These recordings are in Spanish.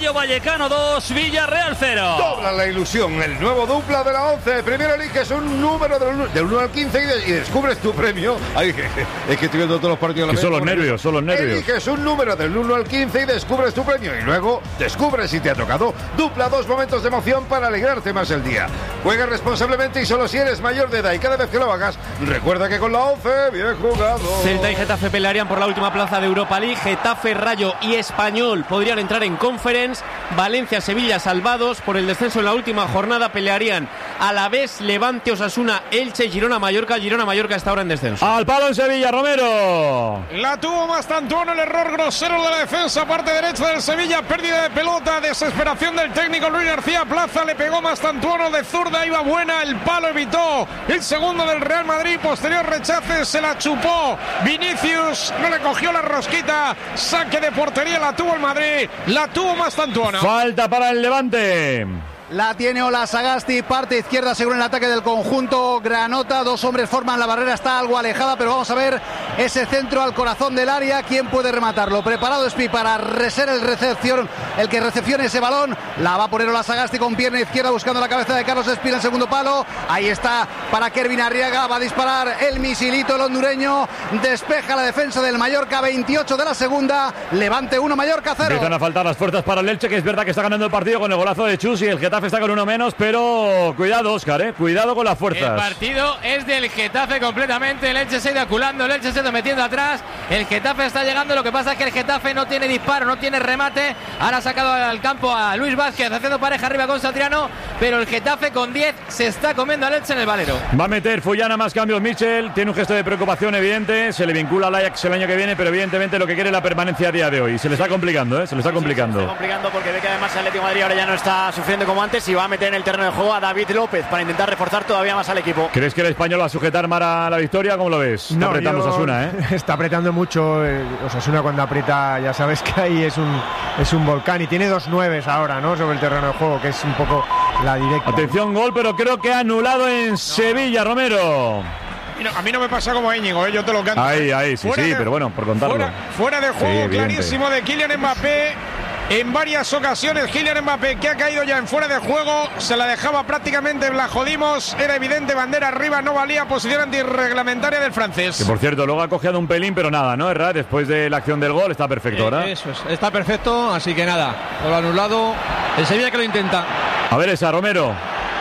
Rayo Vallecano 2, Villarreal 0. Dobla la ilusión, el nuevo dupla de la 11. Primero eliges un número del 1 al 15 y descubres tu premio. Ay, es que estoy viendo todos los partidos. Son los nervios, son los nervios. Eliges un número del 1 al 15 y descubres tu premio. Y luego descubres si te ha tocado. Dupla 2 momentos de emoción para alegrarte más el día. Juega responsablemente y solo si eres mayor de edad. Y cada vez que lo hagas, recuerda que con la 11, bien jugado. Celta y Getafe pelearían por la última plaza de Europa League. Getafe, Rayo y Español podrían entrar en Conference. Valencia, Sevilla salvados por el descenso en la última jornada. Pelearían Alavés, Levante, Osasuna, Elche, Girona, Mallorca. Girona, Mallorca está ahora en descenso. Al palo en Sevilla, Romero. La tuvo Mastantuono, el error grosero de la defensa, parte derecha del Sevilla, pérdida de pelota, desesperación del técnico Luis García Plaza, le pegó Mastantuono de zurda, iba buena, el palo evitó el segundo del Real Madrid, posterior rechace, se la chupó Vinicius, no le cogió la rosquita, saque de portería, la tuvo el Madrid, la tuvo Mastantuono. Falta para el Levante. La tiene Ola Sagasti, parte izquierda según el ataque del conjunto granota. Dos hombres forman la barrera, está algo alejada, pero vamos a ver ese centro al corazón del área. ¿Quién puede rematarlo? Preparado Espi para ser el que recepcione ese balón. La va a poner Ola Sagasti con pierna izquierda buscando la cabeza de Carlos Espi en el segundo palo. Ahí está para Kervin Arriaga, va a disparar el misilito, el hondureño. Despeja la defensa del Mallorca, 28 de la segunda. Levante 1, Mallorca 0. Empiezan a faltar las fuerzas para el Elche, que es verdad que está ganando el partido con el golazo de Chus y el Getafe está con uno menos, pero cuidado, Óscar, cuidado con las fuerzas. El partido es del Getafe completamente. El Elche se ha ido aculando, el Elche se ha ido metiendo atrás. El Getafe está llegando, lo que pasa es que el Getafe no tiene disparo, no tiene remate. Ahora ha sacado al campo a Luis Vázquez haciendo pareja arriba con Satriano, pero el Getafe con 10 se está comiendo al Elche en el Valero. Va a meter Fullana más cambios Michel, tiene un gesto de preocupación evidente, se le vincula al Ajax el año que viene, pero evidentemente lo que quiere es la permanencia a día de hoy. Se le está complicando, se le está complicando. Se le está complicando porque ve que además el Atlético de Madrid ahora ya no está sufriendo como antes y va a meter en el terreno de juego a David López para intentar reforzar todavía más al equipo. ¿Crees que el Español va a sujetar Mara la victoria? ¿Cómo lo ves? Está apretando Osasuna, Está apretando mucho. Osasuna cuando aprieta, ya sabes que ahí es un volcán y tiene 2 9 ahora, ¿no? Sobre el terreno de juego, que es un poco la directa. Atención, gol, pero creo que ha anulado en Sevilla, Romero. A mí no me pasa como a Íñigo, yo te lo canto. Ahí, sí, pero bueno, por contarlo. Fuera de juego, sí, clarísimo de Kylian Mbappé. En varias ocasiones Kylian Mbappé, que ha caído ya en fuera de juego, se la dejaba prácticamente, la jodimos, era evidente, bandera arriba, no valía, posición antirreglamentaria del francés. Que por cierto, luego ha cogido un pelín, pero nada, ¿no? Errar, después de la acción del gol, está perfecto, ¿verdad? Eso es, está perfecto, así que nada, lo anulado, el Sevilla que lo intenta. A ver esa, Romero.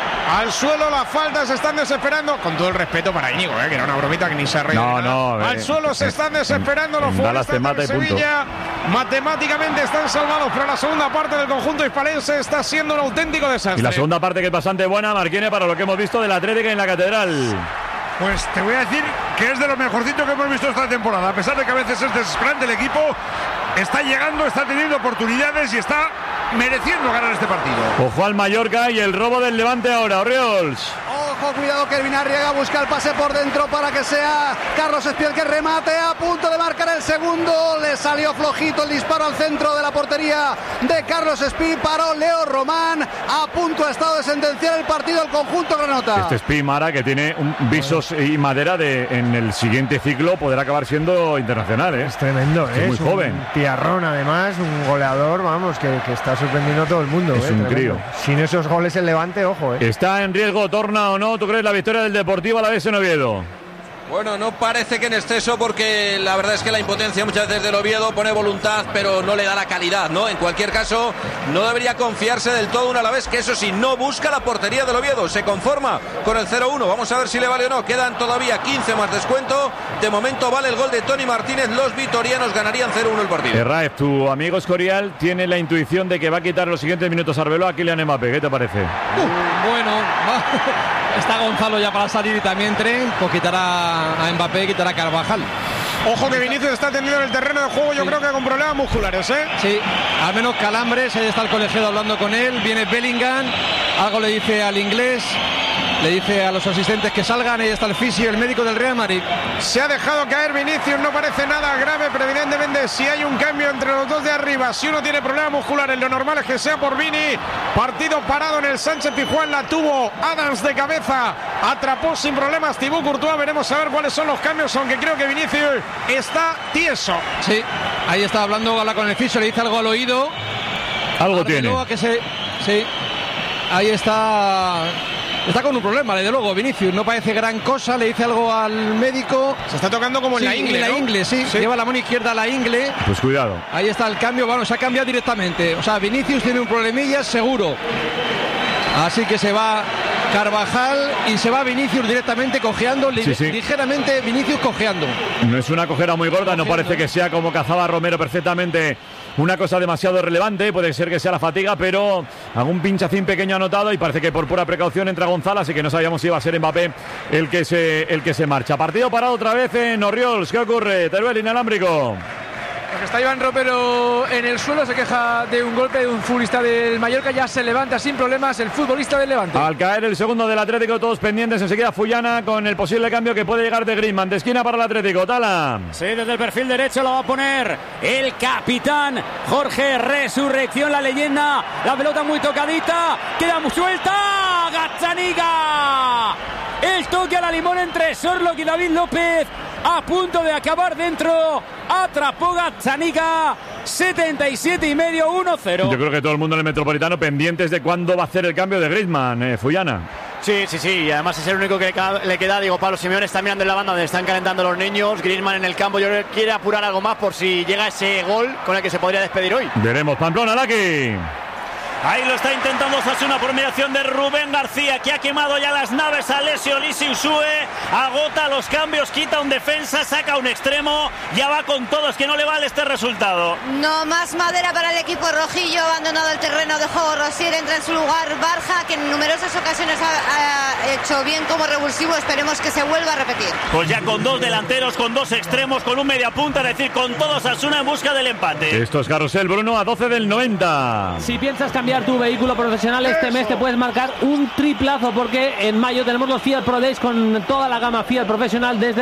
Al suelo las faltas se están desesperando, con todo el respeto para Íñigo, que era una bromita que ni se reía. Al suelo se están desesperando los futbolistas de Sevilla. Matemáticamente están salvados, pero la segunda parte del conjunto hispalense está siendo un auténtico desastre. Y la segunda parte que es bastante buena, Marquine, para lo que hemos visto del Atlético en la Catedral. Pues te voy a decir que es de lo mejorcito que hemos visto esta temporada. A pesar de que a veces es desesperante el equipo, está llegando, está teniendo oportunidades y está mereciendo ganar este partido. Ojo al Mallorca y el robo del Levante ahora, Orriols. Ojo, cuidado, Kervin Arriaga busca el pase por dentro para que sea Carlos Espiel que remate, a punto de marcar el segundo, le salió flojito el disparo al centro de la portería de Carlos Espiel, paró Leo Román, a punto ha estado de sentenciar el partido el conjunto granota. Este Espiel, Mara, que tiene visos y madera de en el siguiente ciclo poder acabar siendo internacional, Es tremendo, es muy joven. Un tiarrón además, un goleador, vamos, que está sorprendiendo a todo el mundo. Es un crío. Sin esos goles el Levante, ojo. ¿Está en riesgo, torna o no? ¿Tú crees la victoria del Deportivo Alavés en Oviedo? Bueno, no parece que en exceso, porque la verdad es que la impotencia muchas veces del Oviedo pone voluntad, pero no le da la calidad, ¿no? En cualquier caso, no debería confiarse del todo un Alavés, que eso sí, no busca la portería del Oviedo, se conforma con el 0-1. Vamos a ver si le vale o no. Quedan todavía 15 más descuento. De momento vale el gol de Toni Martínez. Los vitorianos ganarían 0-1 el partido. Raef, tu amigo Escorial tiene la intuición de que va a quitar los siguientes minutos a Arbeloa a Kylian Mbappé. ¿Qué te parece? Bueno, está Gonzalo ya para salir y también Tren, pues quitará a Mbappé, quitará a Carvajal. Ojo que Vinicius está tendido en el terreno de juego, yo creo que con problemas musculares, Sí, al menos calambres, ahí está el colegiado hablando con él, viene Bellingham, algo le dice al inglés, le dice a los asistentes que salgan, ahí está el fisio, el médico del Real Madrid. Se ha dejado caer Vinicius, no parece nada grave, pero evidentemente si hay un cambio entre los dos de arriba, si uno tiene problemas musculares, lo normal es que sea por Vini. Partido parado en el Sánchez Pizjuán, la tuvo Adams de cabeza, atrapó sin problemas Thibaut Courtois, veremos a ver cuáles son los cambios, aunque creo que Vinicius está tieso. Sí, ahí está hablando, habla con el fisio, le dice algo al oído. Algo tiene. Sí, ahí está. Está con un problema, desde luego, Vinicius. No parece gran cosa, le dice algo al médico. Se está tocando como en la ingle, en la ingle, sí. Lleva la mano izquierda a la ingle. Pues cuidado. Ahí está el cambio, bueno, se ha cambiado directamente. O sea, Vinicius tiene un problemilla seguro. Así que se va Carvajal y se va Vinicius directamente cojeando, ligeramente Vinicius cojeando. No es una cojera muy gorda, no parece que sea como cazaba Romero perfectamente una cosa demasiado relevante, puede ser que sea la fatiga, pero algún pinchacín pequeño anotado y parece que por pura precaución entra Gonzalo, así que no sabíamos si iba a ser Mbappé el que se marcha. Partido parado otra vez en Orriols, ¿qué ocurre? Teruel inalámbrico. Porque está Iván Ropero en el suelo, se queja de un golpe de un futbolista del Mallorca, ya se levanta sin problemas el futbolista del Levante. Al caer el segundo del Atlético, todos pendientes, enseguida Fullana con el posible cambio que puede llegar de Griezmann, de esquina para el Atlético, Tala. Sí, desde el perfil derecho lo va a poner el capitán Jorge Resurrección, la leyenda, la pelota muy tocadita, queda muy suelta, Gazzaniga, el toque a la limón entre Sorlock y David López, a punto de acabar dentro, atrapó Gazzaniga, 77,5, 1-0. Yo creo que todo el mundo en el Metropolitano pendientes de cuándo va a hacer el cambio de Griezmann, Fullana. Sí, y además es el único que le queda. Digo, Pablo Simeone está mirando en la banda donde están calentando los niños. Griezmann en el campo, yo creo que quiere apurar algo más por si llega ese gol con el que se podría despedir hoy. Veremos, Pamplona, Laki. Ahí lo está intentando Osasuna por mediación de Rubén García, que ha quemado ya las naves a Alessio Lisi Usue, agota los cambios, quita un defensa, saca un extremo, ya va con todos, que no le vale este resultado. No más madera para el equipo rojillo, abandonado el terreno de juego Rosier, entra en su lugar Barja, que en numerosas ocasiones ha hecho bien como revulsivo, esperemos que se vuelva a repetir. Pues ya con dos delanteros, con dos extremos, con un mediapunta, es decir, con todos Osasuna en busca del empate. Esto es Carrusel, Bruno, a 12 del 90. Si piensas cambiar tu vehículo profesional este mes, te puedes marcar un triplazo, porque en mayo tenemos los Fiat Pro Days con toda la gama Fiat profesional desde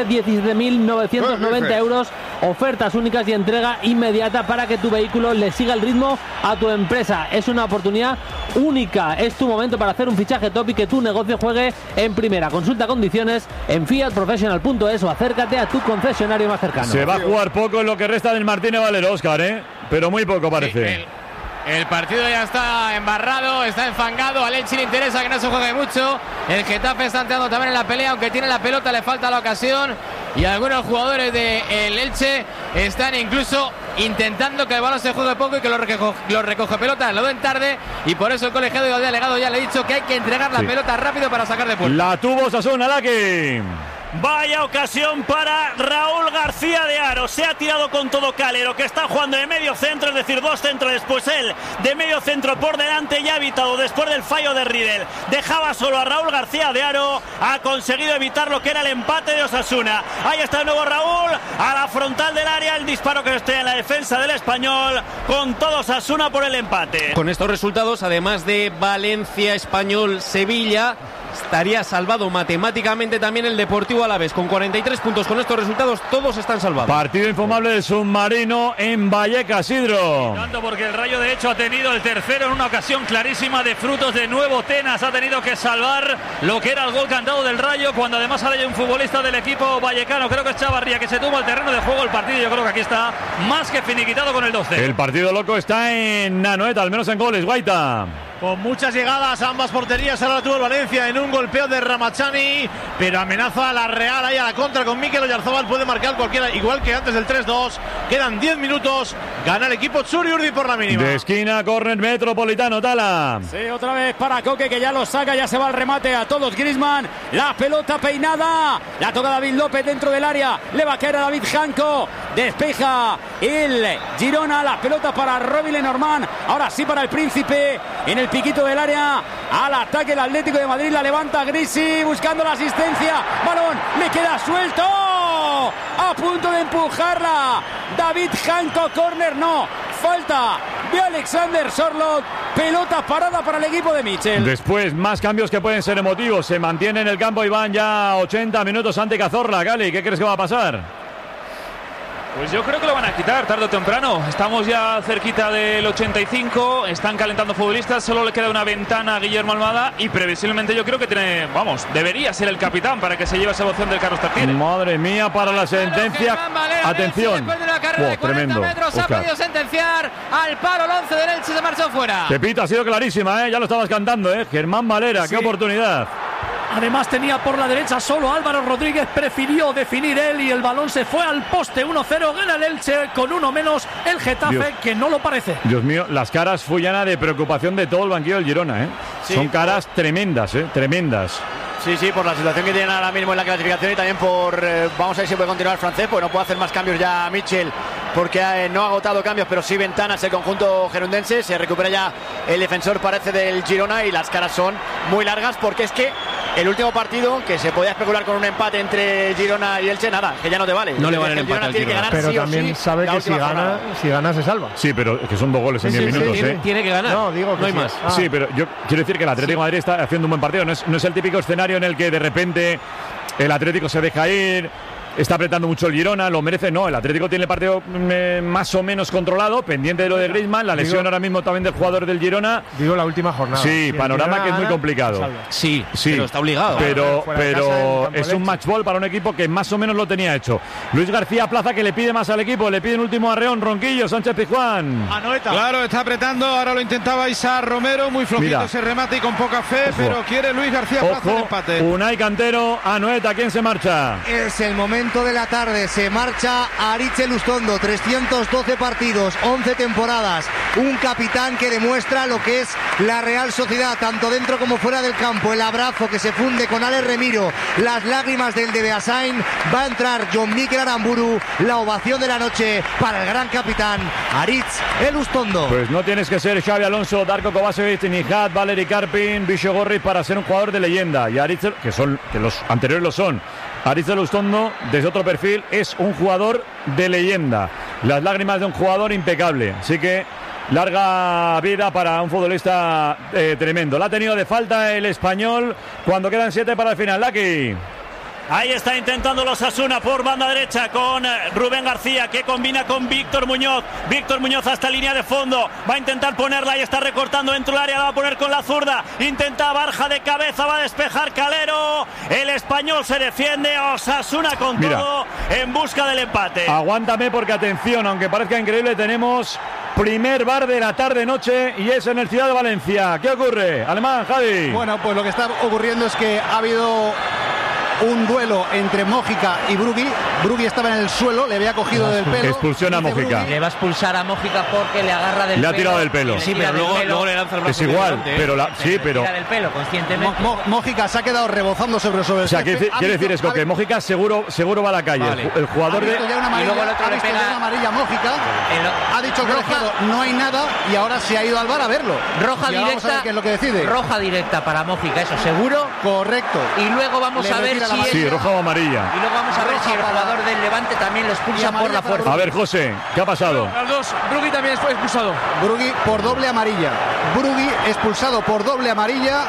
17.990 euros, ofertas únicas y entrega inmediata para que tu vehículo le siga el ritmo a tu empresa. Es una oportunidad única, es tu momento para hacer un fichaje top y que tu negocio juegue en primera. Consulta condiciones en fiatprofessional.es o acércate a tu concesionario más cercano. Se va a jugar poco en lo que resta del Martínez Valero, Óscar, pero muy poco parece. Sí, el partido ya está embarrado, está enfangado. A Elche le interesa que no se juegue mucho. El Getafe está entrando también en la pelea, aunque tiene la pelota, le falta la ocasión. Y algunos jugadores del Elche están incluso intentando que el balón se juegue poco y que lo recoge pelotas. Lo ven tarde y por eso el colegiado de delegado ya le ha dicho que hay que entregar la pelota rápido para sacar de puerta. La tuvo Osasuna, Laki. Vaya ocasión para Raúl García de Haro. Se ha tirado con todo Calero, que está jugando de medio centro, es decir, dos centros, pues él de medio centro por delante, ya ha evitado después del fallo de Riedel. Dejaba solo a Raúl García de Haro, ha conseguido evitar lo que era el empate de Osasuna. Ahí está de nuevo Raúl, a la frontal del área, el disparo que esté en la defensa del Español, con todo Osasuna por el empate. Con estos resultados, además de Valencia, Español, Sevilla, estaría salvado matemáticamente también el Deportivo Alavés. Con 43 puntos, con estos resultados, todos están salvados. Partido infumable del Submarino en Vallecas, Isidro. Tanto porque el Rayo de hecho ha tenido el tercero en una ocasión clarísima de frutos de nuevo. Tenas ha tenido que salvar lo que era el gol cantado del Rayo, cuando además sale un futbolista del equipo vallecano, creo que es Chavarría, que se toma el terreno de juego el partido. Yo creo que aquí está más que finiquitado con el 12. El partido loco está en Anoeta, al menos en goles, Guaita. Con muchas llegadas a ambas porterías, ahora tuvo el Valencia en un golpeo de Ramachani, pero amenaza a la Real ahí a la contra con Mikel Oyarzabal, puede marcar cualquiera, igual que antes del 3-2, quedan 10 minutos, gana el equipo Txuri Urdin por la mínima. De esquina, córner Metropolitano, Tala. Sí, otra vez para Coque, que ya lo saca, ya se va al remate a todos Griezmann, la pelota peinada, la toca David López dentro del área, le va a caer a David Janko, despeja el Girona, la pelota para Robbie Lenormand, ahora sí para el Príncipe, en el piquito del área, al ataque el Atlético de Madrid, la levanta Grisi buscando la asistencia, balón, le queda suelto, a punto de empujarla David Janko, córner no, falta de Alexander Sorloth, pelota parada para el equipo de Michel. Después más cambios que pueden ser emotivos, se mantiene en el campo y van ya 80 minutos ante Cazorla. Gali, ¿qué crees que va a pasar? Pues yo creo que lo van a quitar tarde o temprano. Estamos ya cerquita del 85, están calentando futbolistas, solo le queda una ventana a Guillermo Almada y previsiblemente yo creo que debería ser el capitán para que se lleve esa opción del Carlos Tartiere. Madre mía, para la sentencia. Atención. Después de una carrera de 40 tremendo. metros ha podido sentenciar al palo. El 11 del Elche se marchó fuera. Pepito, ha sido clarísima, ya lo estabas cantando, Germán Valera, qué oportunidad. Además tenía por la derecha solo Álvaro Rodríguez, prefirió definir él y el balón se fue al poste. 1-0, gana el Elche con uno menos el Getafe, que no lo parece. Dios mío, las caras Fullana de preocupación de todo el banquillo del Girona, Sí. Son caras tremendas, tremendas. Sí, por la situación que tienen ahora mismo en la clasificación y también por, vamos a ver si puede continuar el francés, pues no puede hacer más cambios ya Mitchell, porque no ha agotado cambios, pero sí ventanas el conjunto gerundense. Se recupera ya el defensor, parece, del Girona, y las caras son muy largas, porque es que el último partido, que se podía especular con un empate entre Girona y Elche, nada, que ya no te vale. No le vale el empate al Girona. Pero también sabe que si gana se salva. Sí, pero es que son 2 goles en 10 minutos. Tiene que ganar. No, digo que no hay sí. más. Sí, pero yo quiero decir que el Atlético de Madrid está haciendo un buen partido. No es el típico escenario en el que de repente el Atlético se deja ir, está apretando mucho el Girona, lo merece. No, el Atlético tiene el partido más o menos controlado, pendiente de lo de Griezmann, la lesión ahora mismo también del jugador del Girona. Digo la última jornada. Sí, panorama que es muy complicado. Sí, pero está obligado. Pero es un match ball para un equipo que más o menos lo tenía hecho. Luis García Plaza, que le pide más al equipo, le pide un último arreón, Ronquillo, Sánchez Pizjuán. Claro, está apretando, ahora lo intentaba Isaac Romero, muy flojito ese remate y con poca fe, pero quiere Luis García Plaza el empate. Unai Cantero, Anoeta, ¿quién se marcha? Es el momento de la tarde, se marcha Aritz Elustondo, 312 partidos, 11 temporadas, un capitán que demuestra lo que es la Real Sociedad, tanto dentro como fuera del campo, el abrazo que se funde con Alex Remiro, las lágrimas del de Beasain, va a entrar John Mikel Aramburu, la ovación de la noche para el gran capitán Aritz Elustondo. Pues no tienes que ser Xabi Alonso, Darko Kovacevic, Nihat, Valeri Karpin, Bicho Gorri para ser un jugador de leyenda, y Aritz, que los anteriores lo son. Aritz Elustondo, desde otro perfil, es un jugador de leyenda. Las lágrimas de un jugador impecable. Así que larga vida para un futbolista tremendo. La ha tenido de falta el español cuando quedan 7 para el final. Lucky. Ahí está intentando los Osasuna por banda derecha con Rubén García, que combina con Víctor Muñoz. Víctor Muñoz hasta línea de fondo. Va a intentar ponerla y está recortando dentro del área. La va a poner con la zurda. Intenta Barja de cabeza. Va a despejar Calero. El español se defiende. Osasuna con todo en busca del empate. Aguántame porque, atención, aunque parezca increíble, tenemos primer bar de la tarde-noche y es en el Ciudad de Valencia. ¿Qué ocurre? Alemán, Javi. Bueno, pues lo que está ocurriendo es que ha habido un duelo entre Mójica y Brugui. Brugui estaba en el suelo, le había cogido del pelo. Expulsión a Mójica. Le va a expulsar a Mójica porque le agarra del pelo. Le ha tirado del pelo. Sí, pero luego le lanza el brazo. Es igual, pero tira del pelo conscientemente. Mójica se ha quedado rebozando sobre el o sea, quiere decir es que Mójica seguro va a la calle. Vale. El jugador de... Y luego el otro le pega una amarilla a Mójica. Ha dicho que no hay nada y ahora se ha ido al bar a verlo. Roja directa. Vamos a ver qué es lo que decide. Roja directa para Mójica, eso seguro. Correcto. Y luego vamos a ver si sí, roja o amarilla. Y luego vamos a ver si el jugador del Levante también lo expulsa por la fuerza. A ver, José, ¿qué ha pasado? Los dos, Brugui también fue expulsado. Brugui por doble amarilla. Brugui expulsado por doble amarilla.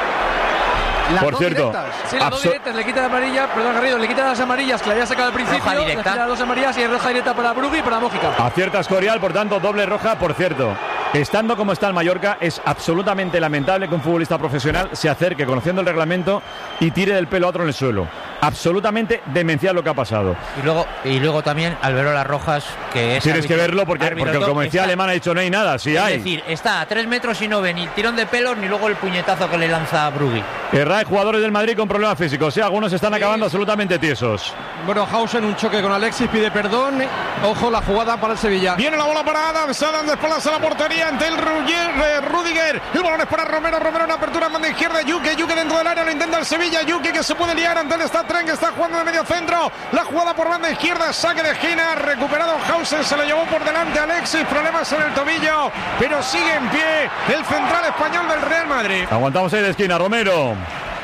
Las por cierto, directas. Sí, las dos directas, le quita la amarilla, perdón Garrido, le quita las amarillas que le había sacado al principio. Roja directa. Le quita las dos amarillas y es roja directa para Brugui y para Mójica. Acierta Escorial, por tanto, doble roja. Por cierto, estando como está el Mallorca, es absolutamente lamentable que un futbolista profesional se acerque conociendo el reglamento y tire del pelo a otro en el suelo. Absolutamente demencial lo que ha pasado. Y luego también Alberola Rojas, que es... Tienes que verlo porque como decía Alemán, ha dicho no hay nada, sí hay. Es decir, está a 3 metros y no ve ni tirón de pelos ni luego el puñetazo que le lanza a Brugui. Hay jugadores del Madrid con problemas físicos, ¿sí? Algunos están acabando absolutamente tiesos. Bueno, Hausen, un choque con Alexis, pide perdón. Ojo, la jugada para el Sevilla. Viene la bola para Adams, Adams desplaza la portería ante el Rudiger. El balón es para Romero, Romero en apertura en banda izquierda, Yuke dentro del área, lo intenta el Sevilla, Yuke que se puede liar ante el Statren, que está jugando de medio centro. La jugada por banda izquierda, saque de esquina, recuperado Hausen, se lo llevó por delante Alexis, problemas en el tobillo, pero sigue en pie el central español del Real Madrid. Aguantamos ahí de esquina, Romero.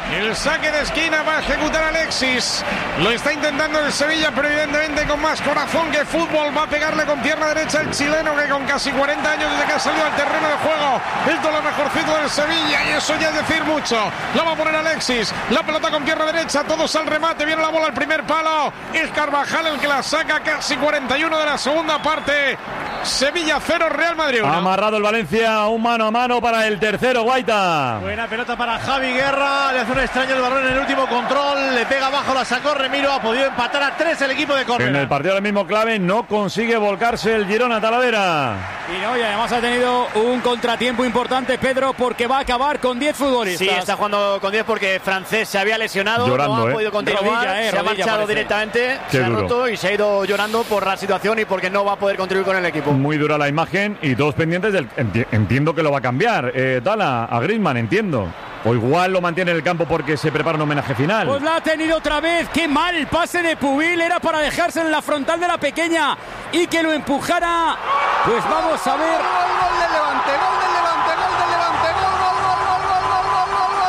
El saque de esquina va a ejecutar Alexis. Lo está intentando el Sevilla, pero evidentemente con más corazón que fútbol. Va a pegarle con pierna derecha el chileno, que con casi 40 años desde que ha salido al terreno de juego es de lo mejorcito del Sevilla, y eso ya es decir mucho. La va a poner Alexis, la pelota con pierna derecha, todos al remate, viene la bola al primer palo. Es Carvajal el que la saca, casi 41 de la segunda parte. Sevilla 0, Real Madrid 1. Ha amarrado el Valencia, un mano a mano para el tercero, Guaita. Buena pelota para Javi Guerra, le hace un extraño el balón en el último control, le pega abajo, la sacó Remiro, ha podido empatar a 3 el equipo de Córdoba. En el partido del mismo clave no consigue volcarse el Girona, Talavera. Y además ha tenido un contratiempo importante, Pedro, porque va a acabar con 10 futbolistas. Sí, está jugando con 10 porque Francés se había lesionado, llorando, no ha podido continuar, se ha marchado parece. directamente, Qué se ha duro. roto y se ha ido llorando por la situación y porque no va a poder contribuir con el equipo. Muy dura la imagen y todos pendientes del... Entiendo que lo va a cambiar. Dala a Griezmann, entiendo. O igual lo mantiene en el campo porque se prepara un homenaje final. Pues la ha tenido otra vez. Qué mal pase de Pubil. Era para dejarse en la frontal de la pequeña y que lo empujara. Pues vamos a ver. Gol del Levante, gol del Levante, gol del Levante, gol, gol, gol, gol, gol, gol, gol, gol, gol,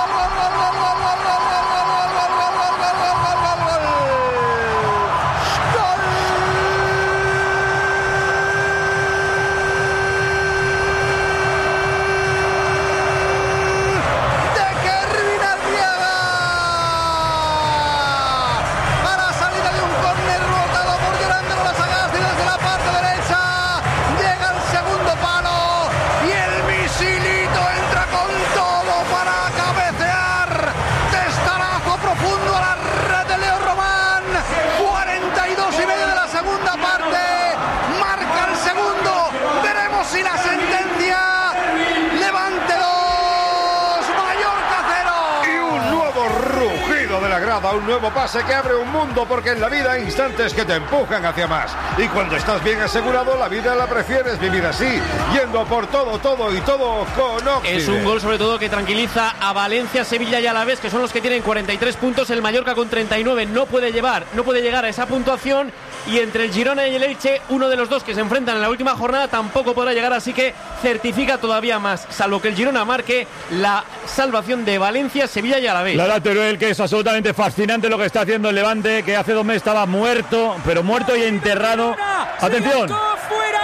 Un nuevo pase que abre un mundo, porque en la vida hay instantes que te empujan hacia más, y cuando estás bien asegurado la vida la prefieres vivir así, yendo por todo, todo y todo con Oxide. Es un gol sobre todo que tranquiliza a Valencia, Sevilla y Alavés, que son los que tienen 43 puntos, el Mallorca con 39 no puede llegar a esa puntuación, y entre el Girona y el Elche, uno de los dos que se enfrentan en la última jornada tampoco podrá llegar, así que certifica todavía más, salvo que el Girona marque, la salvación de Valencia, Sevilla y Alavés. La Teruel, que es absolutamente fascinante lo que está haciendo el Levante, que hace 2 meses estaba muerto, pero muerto y enterrado. ¡Atención! ¡Fuera!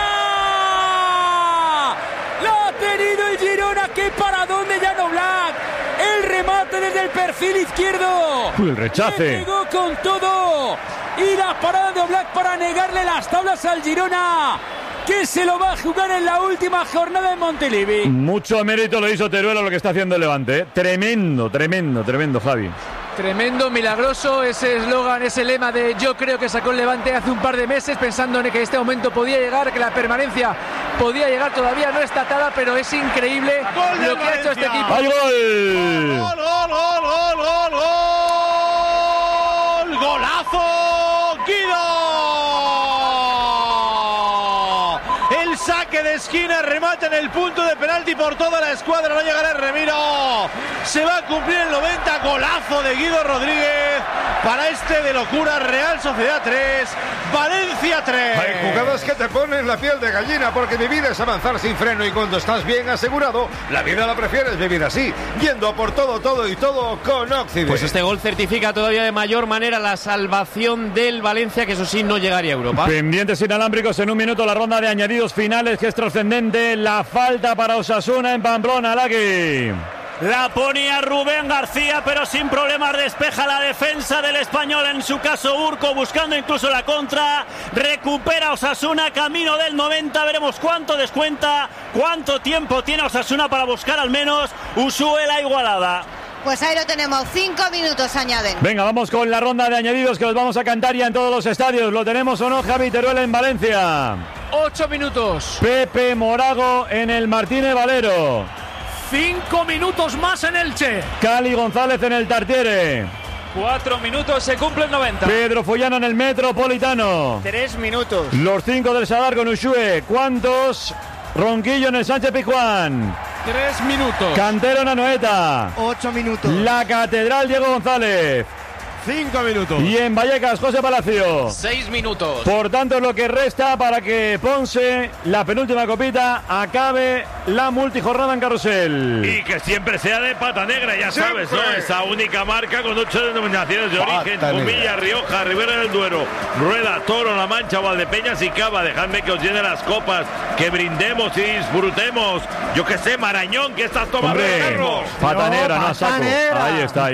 ¡La ha tenido el Girona! ¡Qué paradón de Jan Oblak! El remate desde el perfil izquierdo. Uy, el rechace. Le pegó con todo. Y la parada de Oblak para negarle las tablas al Girona, que se lo va a jugar en la última jornada en Montilivi. Mucho mérito lo hizo Teruel a lo que está haciendo el Levante, ¿eh? Tremendo, Javi. Tremendo, milagroso, ese eslogan, ese lema de yo creo que sacó el Levante hace un par de meses pensando en que este momento podía llegar, que la permanencia podía llegar, todavía no está atada, pero es increíble lo que ha hecho este equipo. ¡Hay gol! ¡Gol, gol, gol, gol, gol, gol! ¡Golazo! ¡Guido! El saque de esquina, remate en el punto de penalti por toda la escuadra, no llegará el Remiro. Se va a cumplir el 90, golazo de Guido Rodríguez para este de locura. Real Sociedad 3, Valencia 3. Hay jugadas que te ponen la piel de gallina, porque vivir es avanzar sin freno, y cuando estás bien asegurado, la vida la prefieres vivir así, yendo por todo, todo y todo con Oxide. Pues este gol certifica todavía de mayor manera la salvación del Valencia, que eso sí no llegaría a Europa. Pendientes inalámbricos en un minuto, la ronda de añadidos finales, que es trascendente. La falta para Osasuna en Pamplona, Laki. La ponía Rubén García, pero sin problemas despeja la defensa del Español, en su caso Urco, buscando incluso la contra. Recupera Osasuna, camino del 90, veremos cuánto descuenta, cuánto tiempo tiene Osasuna para buscar al menos Usue la igualada. Pues ahí lo tenemos, 5 minutos añaden. Venga, vamos con la ronda de añadidos, que los vamos a cantar ya en todos los estadios. ¿Lo tenemos o no, Javi Teruel en Valencia? 8 minutos. Pepe Morago en el Martínez Valero. 5 minutos más en Elche. Cali González en el Tartiere. 4 minutos, se cumple el 90. Pedro Follano en el Metropolitano. 3 minutos. Los 5 del Sadar con Ushue. ¿Cuántos? Ronquillo en el Sánchez Pizjuán. 3 minutos. Cantero en Anoeta. 8 minutos. La Catedral Diego González. 5 minutos. Y en Vallecas, José Palacio. 6 minutos. Por tanto, es lo que resta para que Ponce, la penúltima copita, acabe la multijornada en Carrusel. Y que siempre sea de pata negra, ya Siempre. sabes, ¿no? Esa única marca con 8 denominaciones de origen: Comilla, Rioja, Ribera del Duero, Rueda, Toro, La Mancha, Valdepeñas y Cava. Dejadme que os llene las copas, que brindemos y disfrutemos. Yo que sé, Marañón, que estás tomando. Pata negra, no a saco. Ahí está.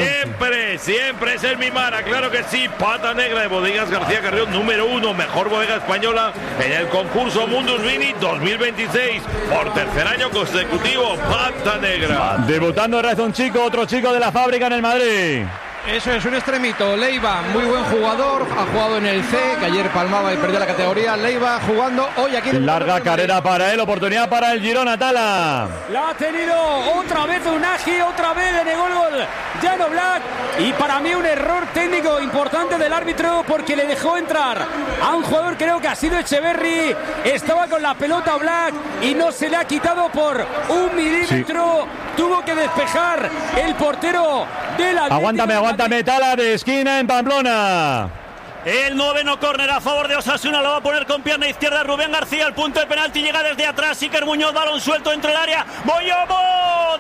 Siempre esa es mi mara, claro que sí. Pata negra de Bodegas García Carrión, número 1, mejor bodega española en el concurso Mundus Vini 2026. Por tercer año consecutivo, pata negra. Debutando en razón chico, otro chico de la fábrica en el Madrid. Eso es, un extremito. Leiva, muy buen jugador, ha jugado en el C, que ayer palmaba y perdió la categoría. Leiva jugando hoy aquí en el larga carrera para él, oportunidad para el Girona, Tala. La ha tenido otra vez Unagi, otra vez le negó el gol Jan Oblak, y para mí un error técnico importante del árbitro, porque le dejó entrar a un jugador, creo que ha sido Echeverri, estaba con la pelota Oblak y no se le ha quitado por 1 milímetro, tuvo que despejar el portero de la... Aguántame, Tala, de esquina en Pamplona. El 9º córner a favor de Osasuna, lo va a poner con pierna izquierda Rubén García, el punto de penalti, llega desde atrás, Iker Muñoz, balón suelto dentro del área, Boyobo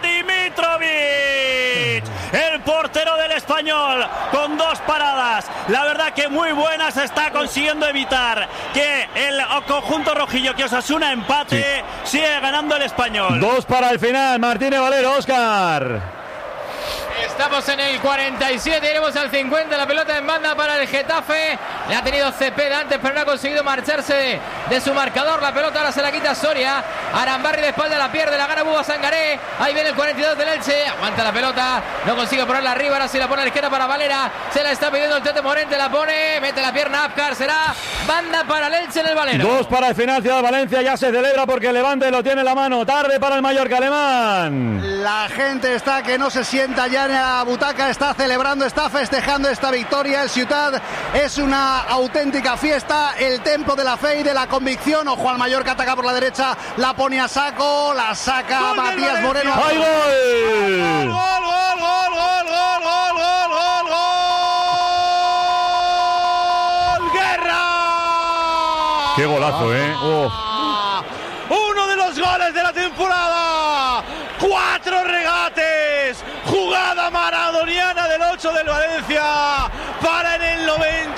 Dimitrovic, el portero del Español, con 2 paradas, la verdad que muy buenas, está consiguiendo evitar que el conjunto rojillo, que Osasuna empate, sigue ganando el Español. 2 para el final, Martínez Valero, Óscar. Estamos en el 47, iremos al 50, la pelota en banda para el Getafe. Le ha tenido Cepeda antes, pero no ha conseguido marcharse de su marcador. La pelota ahora se la quita Soria. Arambarri de espalda la pierde, la gana Buba Sangaré. Ahí viene el 42 del Elche, aguanta la pelota, no consigue ponerla arriba, ahora sí la pone a la izquierda para Valera. Se la está pidiendo el Tete Morente, la pone, mete la pierna Apcar, será banda para el Elche en el Valero. 2 para el final, Ciudad de Valencia ya se celebra porque el Levante lo tiene en la mano. Tarde para el Mallorca alemán. La gente está que no se sienta ya en la butaca, está celebrando, está festejando esta victoria. El Ciutat es una auténtica fiesta, el templo de la fe y de la convicción. Ojo al Mallorca, ataca por la derecha, la pone a saco, la saca Matías Moreno. ¡Ay, gol! ¡Gol! ¡Guerra! ¡Qué golazo, Uno de los goles de la temporada. 4 regates. Jugada maradoniana del 8 del Valencia para en el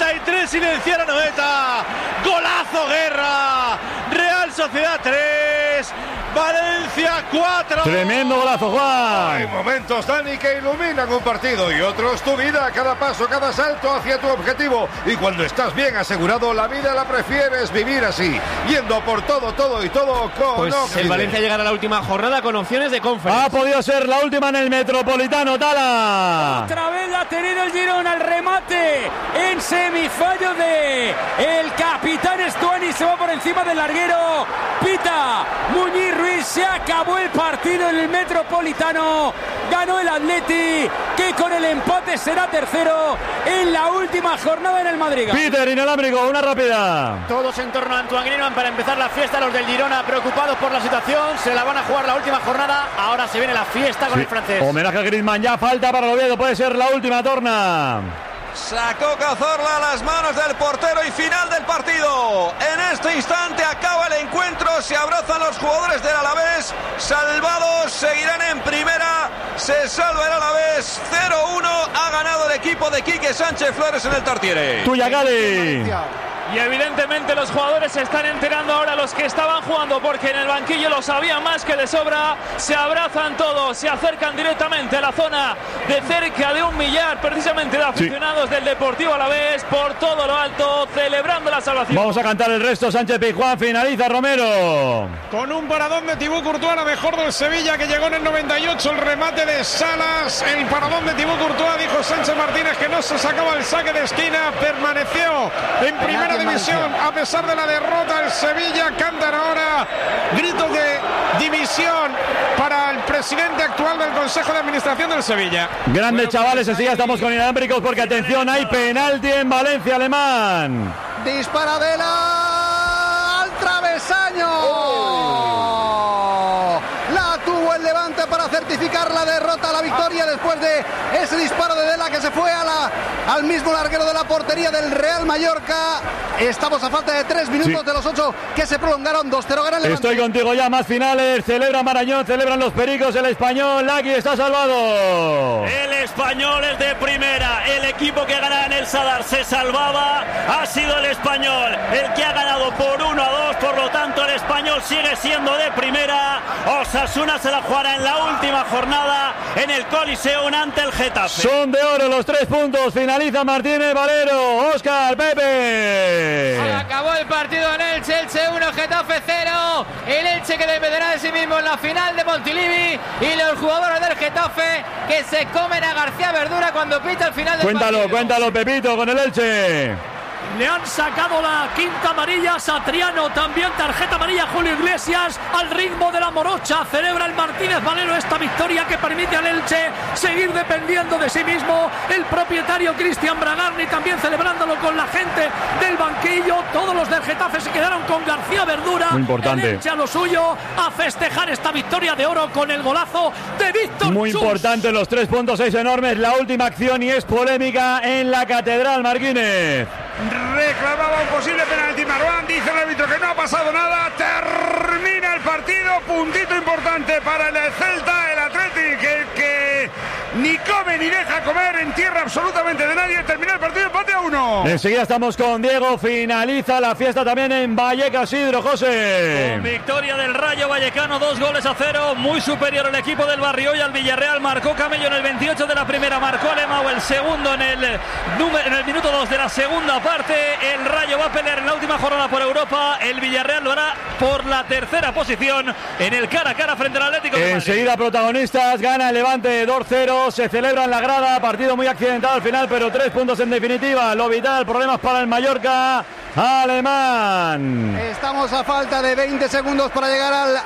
93 silenciar a Noeta. Golazo Guerra. Real Sociedad 3, Valencia 4. Tremendo golazo, Juan. Hay momentos, Dani, que iluminan un partido y otros tu vida, cada paso, cada salto hacia tu objetivo. Y cuando estás bien asegurado, la vida la prefieres vivir así, yendo por todo y todo con pues Occident. el Valencia llegará a la última jornada con opciones de Conference. Ha podido ser la última en el Metropolitano, Tala. Otra vez la ha tenido el Girona, el remate en semifallo de el capitán Estuani, se va por encima del larguero, pita Muñiz Ruiz, se acabó el partido en el Metropolitano, ganó el Atleti, que con el empate será tercero en la última jornada en el Madrid. Peter, inalámbrico, una rápida. Todos en torno a Antoine Griezmann para empezar la fiesta, los del Girona preocupados por la situación, se la van a jugar la última jornada, ahora se viene la fiesta con el francés. Homenaje a Griezmann, ya falta para el Oviedo, puede ser la última torna. Sacó Cazorla a las manos del portero y final del partido. En este instante acaba el encuentro, se abrazan los jugadores del Alavés, salvados, seguirán en primera, se salva el Alavés, 0-1, ha ganado el equipo de Quique Sánchez Flores en el Tartiere. Tuya, Gali. Y evidentemente los jugadores se están enterando ahora, los que estaban jugando, porque en el banquillo lo sabían más que de sobra. Se abrazan todos, se acercan directamente a la zona de cerca de 1 millar precisamente de aficionados del Deportivo Alavés, por todo lo alto, celebrando la salvación. Vamos a cantar el resto. Sánchez Pizjuán, finaliza Romero. Con un paradón de Thibaut Courtois, la mejor del Sevilla, que llegó en el 98, el remate de Salas, el paradón de Thibaut Courtois, dijo Sánchez Martínez que no se sacaba el saque de esquina, permaneció en primera división a pesar de la derrota. El Sevilla cantan ahora gritos de división para el presidente actual del Consejo de Administración del Sevilla. Grandes chavales, enseguida estamos con inalámbricos porque atención, hay penalti en Valencia, alemán. Disparadela al travesaño. La tuvo el Levante para certificar la derrota, la victoria después de ese disparo de Dela que se fue al mismo larguero de la portería del Real Mallorca. Estamos a falta de 3 minutos de los 8 que se prolongaron. 2-0 gana el Levante. Estoy contigo ya, más finales. Celebra Marañón, celebran los Pericos, el Español. Aquí está salvado. El Español es de primera. El equipo que ganaba en el Sadar se salvaba. Ha sido el Español el que ha ganado por 1-2. Por lo tanto, el Español sigue siendo de primera. Osasuna se la jugará en la última jornada en el Coliseum ante el Getafe. Son de oro los 3 puntos. Finaliza Martínez Valero. Óscar, Pepe. Acabó el partido en Elche. Elche 1, Getafe 0. El Elche que dependerá de sí mismo en la final de Montilivi. Y los jugadores del Getafe que se comen a García Verdura cuando pita el final del partido. Cuéntalo, Pepito, con el Elche. Le han sacado la quinta amarilla a Satriano, también tarjeta amarilla a Julio Iglesias. Al ritmo de la morocha celebra el Martínez Valero esta victoria que permite al Elche seguir dependiendo de sí mismo. El propietario Cristian Bragarni también celebrándolo con la gente del banquillo. Todos los del Getafe se quedaron con García Verdura. Muy importante. El Elche a lo suyo, a festejar esta victoria de oro con el golazo de Víctor Muy Chus. importante, los 3 puntos, 6 enormes. La última acción y es polémica en la Catedral, Marquínez. Reclamaba un posible penalti Marwan, dice el árbitro que no ha pasado nada, termina el partido, puntito importante para el Celta, el Athletic, el que ni come ni deja comer en tierra absolutamente de nadie, termina el partido, empate a 1. Enseguida estamos con Diego, finaliza la fiesta también en Vallecas, Isidro, José. Con victoria del Rayo Vallecano, 2-0, muy superior el equipo del Barrio y al Villarreal. Marcó Camello en el 28 de la primera, marcó Alemão el segundo en el minuto 2 de la segunda parte. El Rayo va a pelear en la última jornada por Europa, el Villarreal lo hará por la tercera posición en el cara a cara frente al Atlético de Madrid. Enseguida protagonistas, gana el Levante 2-0, se celebra en la grada, partido muy accidentado al final, pero 3 puntos en definitiva. Lo vital, problemas para el Mallorca alemán. Estamos a falta de 20 segundos para llegar al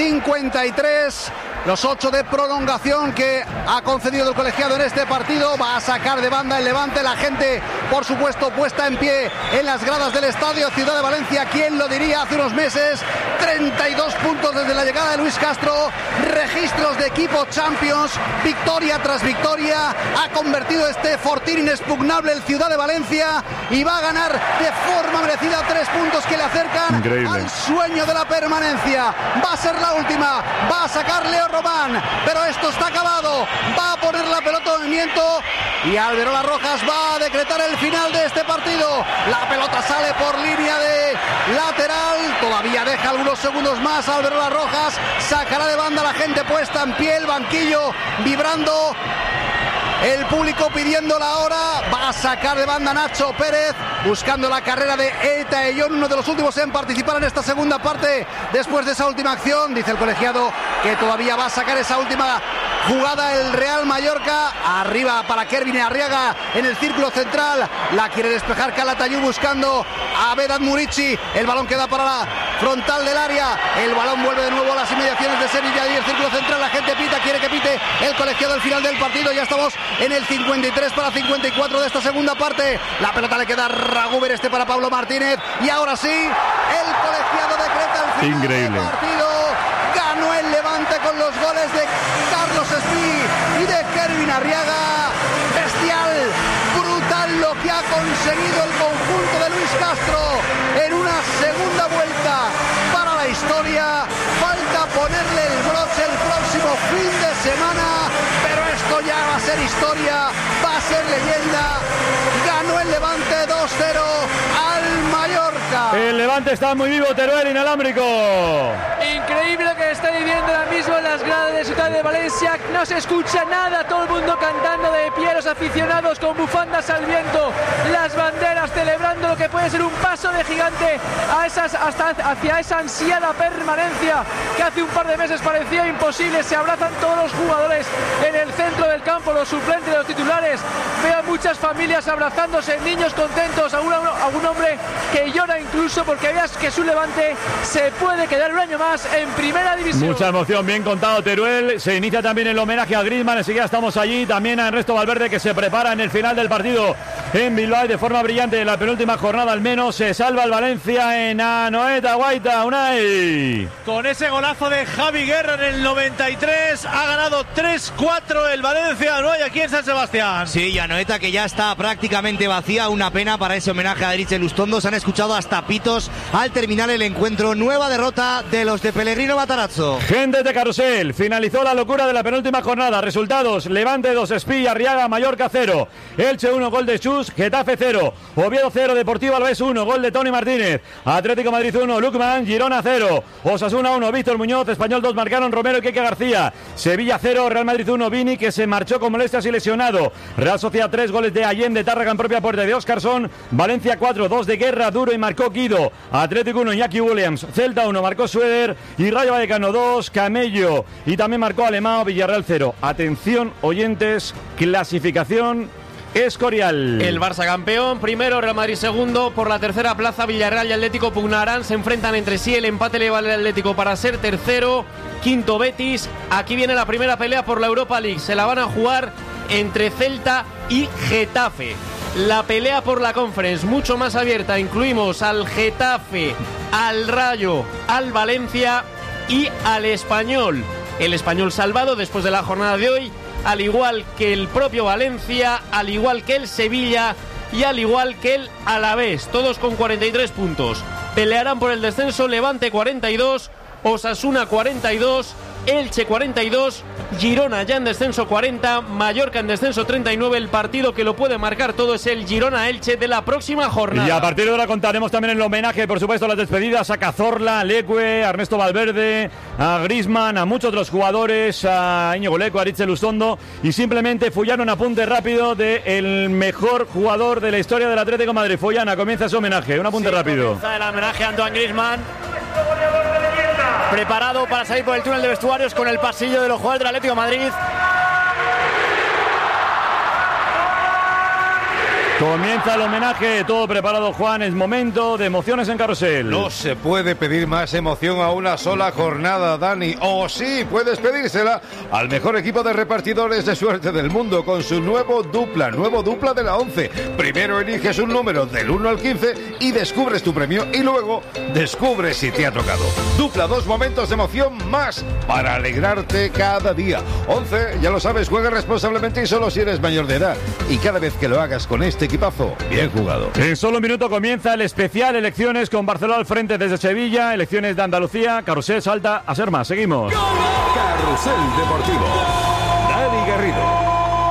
53. Los 8 de prolongación que ha concedido el colegiado en este partido. Va a sacar de banda el Levante. La gente, por supuesto, puesta en pie en las gradas del estadio Ciudad de Valencia. ¿Quién lo diría hace unos meses? 32 puntos desde la llegada de Luis Castro. Registros de equipo Champions. Victoria tras victoria. Ha convertido este fortín inexpugnable el Ciudad de Valencia. Y va a ganar de forma merecida 3 puntos que le acercan al sueño de la permanencia. Va a ser la última. Va a sacar Leo Román, pero esto está acabado. Va a poner la pelota en movimiento y Alberola Rojas va a decretar el final de este partido. La pelota sale por línea de lateral, todavía deja algunos segundos más. Alberola Rojas sacará de banda, la gente puesta en pie, el banquillo vibrando, el público pidiendo la hora. Va a sacar de banda Nacho Pérez, buscando la carrera de Eta Eyón, uno de los últimos en participar en esta segunda parte después de esa última acción. Dice el colegiado que todavía va a sacar esa última jugada el Real Mallorca. Arriba para Kervin Arriaga en el círculo central, la quiere despejar Calatayud buscando a Vedat Murici. El balón queda para la frontal del área, el balón vuelve de nuevo a las inmediaciones de Sevilla y el círculo central. La gente pita, quiere que pite el colegiado al final del partido. Ya estamos en el 53 para 54 de esta segunda parte. La pelota le queda a Ragúber, para Pablo Martínez, y ahora sí el colegiado decreta el final del partido. Ganó el Levante con los goles de Carlos Espí y de Kervin Arriaga. Bestial, brutal lo que ha conseguido el conjunto de Luis Castro en una segunda vuelta para la historia. Falta ponerle el broche el próximo fin de semana, pero esto ya va a ser historia, va a ser leyenda. Ganó el Levante 2-0 al Mallorca. El Levante está muy vivo, Teruel, inalámbrico. Increíble lo que está viviendo ahora mismo en las gradas de Ciudad de Valencia. No se escucha nada, todo el mundo cantando de pie, los aficionados con bufandas al viento, las banderas celebrando lo que puede ser un paso de gigante hacia esa ansiada permanencia que hace un par de meses parecía imposible. Se abrazan todos los jugadores en el centro del campo, los suplentes, los titulares. Veo muchas familias abrazándose, niños contentos, algún hombre que llora incluso porque veas que su Levante se puede quedar un año más en primera división. Mucha emoción, bien contado, Teruel. Teruel. Se inicia también el homenaje a Griezmann. Enseguida estamos allí. También a Ernesto Valverde, que se prepara en el final del partido en Bilbao de forma brillante. En la penúltima jornada al menos se salva el Valencia en Anoeta Guaita. Unai. Con ese golazo de Javi Guerra en el 93 ha ganado 3-4 el Valencia. No hay aquí en San Sebastián. Sí, y Anoeta, que ya está prácticamente vacía. Una pena para ese homenaje a Dritz Lustondo. Se han escuchado hasta pitos al terminar el encuentro. Nueva derrota de los de Pellegrino Matarazzo. Gente de Carrusel. Finalizó la locura de la penúltima jornada. Resultados: Levante 2, Espí, Arriaga, Mallorca 0, Elche 1, gol de Chus, Getafe 0, Oviedo 0, Deportivo Alavés 1, gol de Tony Martínez, Atlético Madrid 1, Lukman, Girona 0, Osasuna 1, Víctor Muñoz, Español 2, marcaron Romero y Keke García, Sevilla 0, Real Madrid 1, Vini, que se marchó con molestias y lesionado, Real Sociedad 3, goles de Allende, Tárraga en propia puerta de Óscarson, Valencia 4, 2 de Guerra, Duro y marcó Guido, Atlético 1, Iñaki Williams, Celta 1, marcó Sueder y Rayo Vallecano 2, Camello y también marcó Alemão, Villarreal 0. Atención, oyentes, clasificación Escorial. El Barça campeón, primero, Real Madrid segundo. Por la tercera plaza, Villarreal y Atlético pugnarán, se enfrentan entre sí. El empate le vale al Atlético para ser tercero. Quinto, Betis. Aquí viene la primera pelea por la Europa League. Se la van a jugar entre Celta y Getafe. La pelea por la Conference, mucho más abierta. Incluimos al Getafe, al Rayo, al Valencia y al Español. El Español salvado después de la jornada de hoy, al igual que el propio Valencia, al igual que el Sevilla y al igual que el Alavés, todos con 43 puntos. Pelearán por el descenso Levante 42, Osasuna 42, Elche 42, Girona ya en descenso 40, Mallorca en descenso 39. El partido que lo puede marcar todo es el Girona-Elche de la próxima jornada. Y a partir de ahora contaremos también el homenaje, por supuesto, a las despedidas a Cazorla, a Leque, a Ernesto Valverde, a Griezmann, a muchos otros jugadores, a Íñigo Leque, a Dritz Lustondo, y simplemente Fullana, un apunte rápido del mejor jugador de la historia del Atlético de Madrid. Fullana, comienza su homenaje, un apunte rápido. Comienza el homenaje a Antoine Griezmann, preparado para salir por el túnel de vestuarios con el pasillo de los jugadores del Atlético de Madrid. Comienza el homenaje, todo preparado, Juan, es momento de emociones en Carrusel. No se puede pedir más emoción a una sola jornada, Dani. O sí, puedes pedírsela al mejor equipo de repartidores de suerte del mundo con su nuevo dupla de la 11. Primero eliges un número del 1 al 15 y descubres tu premio y luego descubres si te ha tocado. Dupla, 2 momentos de emoción más para alegrarte cada día. 11, ya lo sabes, juega responsablemente y solo si eres mayor de edad. Y cada vez que lo hagas con este equipazo, bien jugado. En solo un minuto comienza el especial Elecciones con Barcelona al frente desde Sevilla. Elecciones de Andalucía. Carrusel salta a ser más. Seguimos. Carrusel Deportivo. Dani Garrido.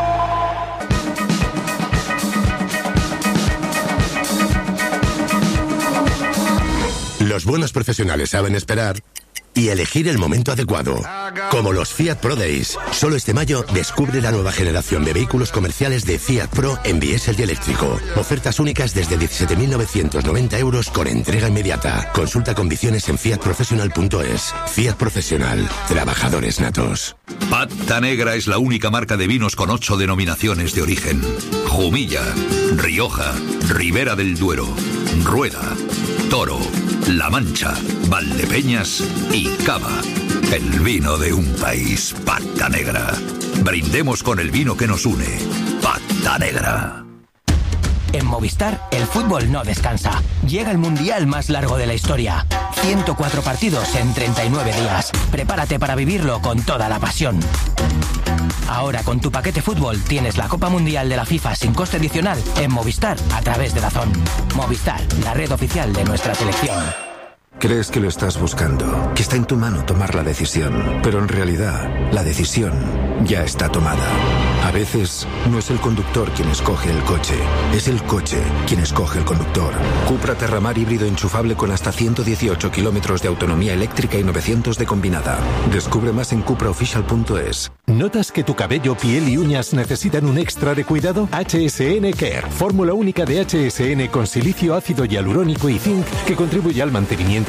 Los buenos profesionales saben esperar y elegir el momento adecuado. Como los Fiat Pro Days. Solo este mayo descubre la nueva generación de vehículos comerciales de Fiat Pro en diésel y eléctrico. Ofertas únicas desde 17.990 euros con entrega inmediata. Consulta condiciones en fiatprofessional.es. Fiat Profesional. Trabajadores natos. Pata Negra es la única marca de vinos con 8 denominaciones de origen. Jumilla, Rioja, Ribera del Duero, Rueda, Toro, La Mancha, Valdepeñas y Cava. El vino de un país, Pata Negra. Brindemos con el vino que nos une. Pata Negra. En Movistar, el fútbol no descansa. Llega el mundial más largo de la historia. 104 partidos en 39 días. Prepárate para vivirlo con toda la pasión. Ahora con tu paquete fútbol tienes la Copa Mundial de la FIFA sin coste adicional en Movistar a través de DAZN. Movistar, la red oficial de nuestra selección. Crees que lo estás buscando, que está en tu mano tomar la decisión, pero en realidad la decisión ya está tomada. A veces no es el conductor quien escoge el coche, es el coche quien escoge el conductor. Cupra Terramar híbrido enchufable con hasta 118 kilómetros de autonomía eléctrica y 900 de combinada. Descubre más en cupraofficial.es. ¿Notas que tu cabello, piel y uñas necesitan un extra de cuidado? HSN Care, fórmula única de HSN con silicio, ácido hialurónico y zinc que contribuye al mantenimiento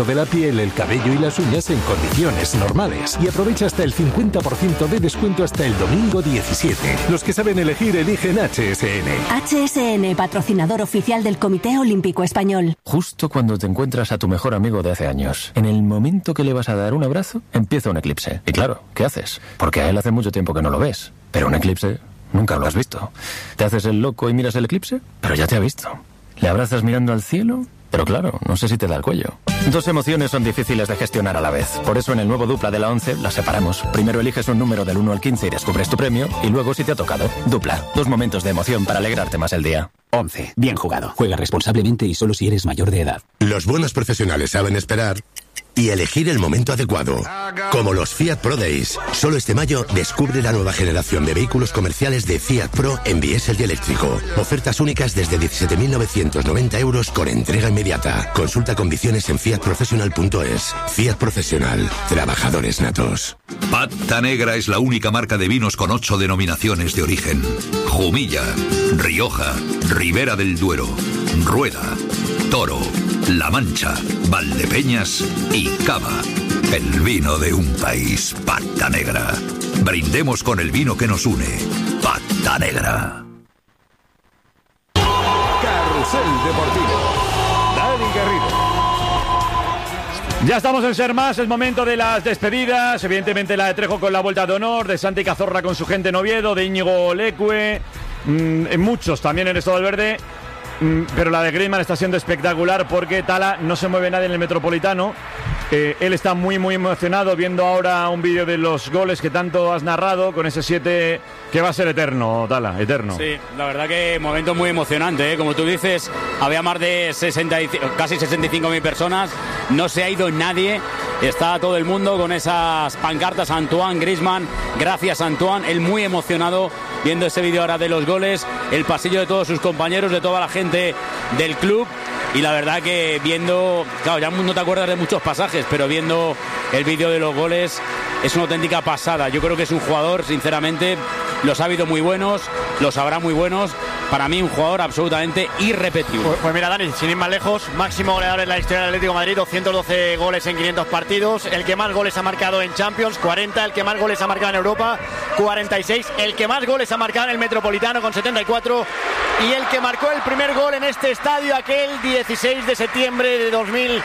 de la piel, el cabello y las uñas en condiciones normales. Y aprovecha hasta el 50% de descuento hasta el domingo 17. Los que saben elegir, eligen HSN. HSN, patrocinador oficial del Comité Olímpico Español. Justo cuando te encuentras a tu mejor amigo de hace años, en el momento que le vas a dar un abrazo, empieza un eclipse. Y claro, ¿qué haces? Porque a él hace mucho tiempo que no lo ves. Pero un eclipse nunca lo has visto. ¿Te haces el loco y miras el eclipse? Pero ya te ha visto. ¿Le abrazas mirando al cielo? Pero claro, no sé si te da el cuello. Dos emociones son difíciles de gestionar a la vez. Por eso en el nuevo Dupla de la 11 las separamos. Primero eliges un número del 1 al 15 y descubres tu premio. Y luego si te ha tocado. Dupla. Dos momentos de emoción para alegrarte más el día. 11. Bien jugado. Juega responsablemente y solo si eres mayor de edad. Los buenos profesionales saben esperar y elegir el momento adecuado. Como los Fiat Pro Days. Solo este mayo descubre la nueva generación de vehículos comerciales de Fiat Pro en diésel y eléctrico. Ofertas únicas desde 17.990 euros con entrega inmediata. Consulta condiciones en fiatprofessional.es. Fiat Profesional. Trabajadores natos. Pata Negra es la única marca de vinos con 8 denominaciones de origen. Jumilla, Rioja, Ribera del Duero, Rueda, Toro, La Mancha, Valdepeñas y Cava. El vino de un país. Pata Negra. Brindemos con el vino que nos une. Pata Negra. Carrusel Deportivo. Dani Garrido. Ya estamos en Ser Más, el momento de las despedidas. Evidentemente la de Trejo con la vuelta de honor, de Santi Cazorla con su gente en Oviedo, de Íñigo Leque, muchos también en Estado del Verde. Pero la de Griezmann está siendo espectacular porque Tala no se mueve nadie en el Metropolitano. Él está muy emocionado viendo ahora un vídeo de los goles que tanto has narrado con ese 7 que va a ser eterno, Tala, eterno. Sí, la verdad que momento muy emocionante, ¿eh? Como tú dices, había más de casi 65.000 personas, no se ha ido nadie, está todo el mundo con esas pancartas. Antoine Griezmann, gracias Antoine, él muy emocionado viendo ese vídeo ahora de los goles, el pasillo de todos sus compañeros, de toda la gente del club. Y la verdad que viendo, claro, ya no te acuerdas de muchos pasajes, pero viendo el vídeo de los goles es una auténtica pasada. Yo creo que es un jugador, sinceramente, los ha habido muy buenos, los habrá muy buenos. Para mí un jugador absolutamente irrepetible. Pues mira, Dani, sin ir más lejos, máximo goleador en la historia del Atlético de Madrid, 212 goles en 500 partidos, el que más goles ha marcado en Champions, 40, el que más goles ha marcado en Europa, 46, el que más goles ha marcado en el Metropolitano con 74 y el que marcó el primer gol en este estadio aquel 16 de septiembre de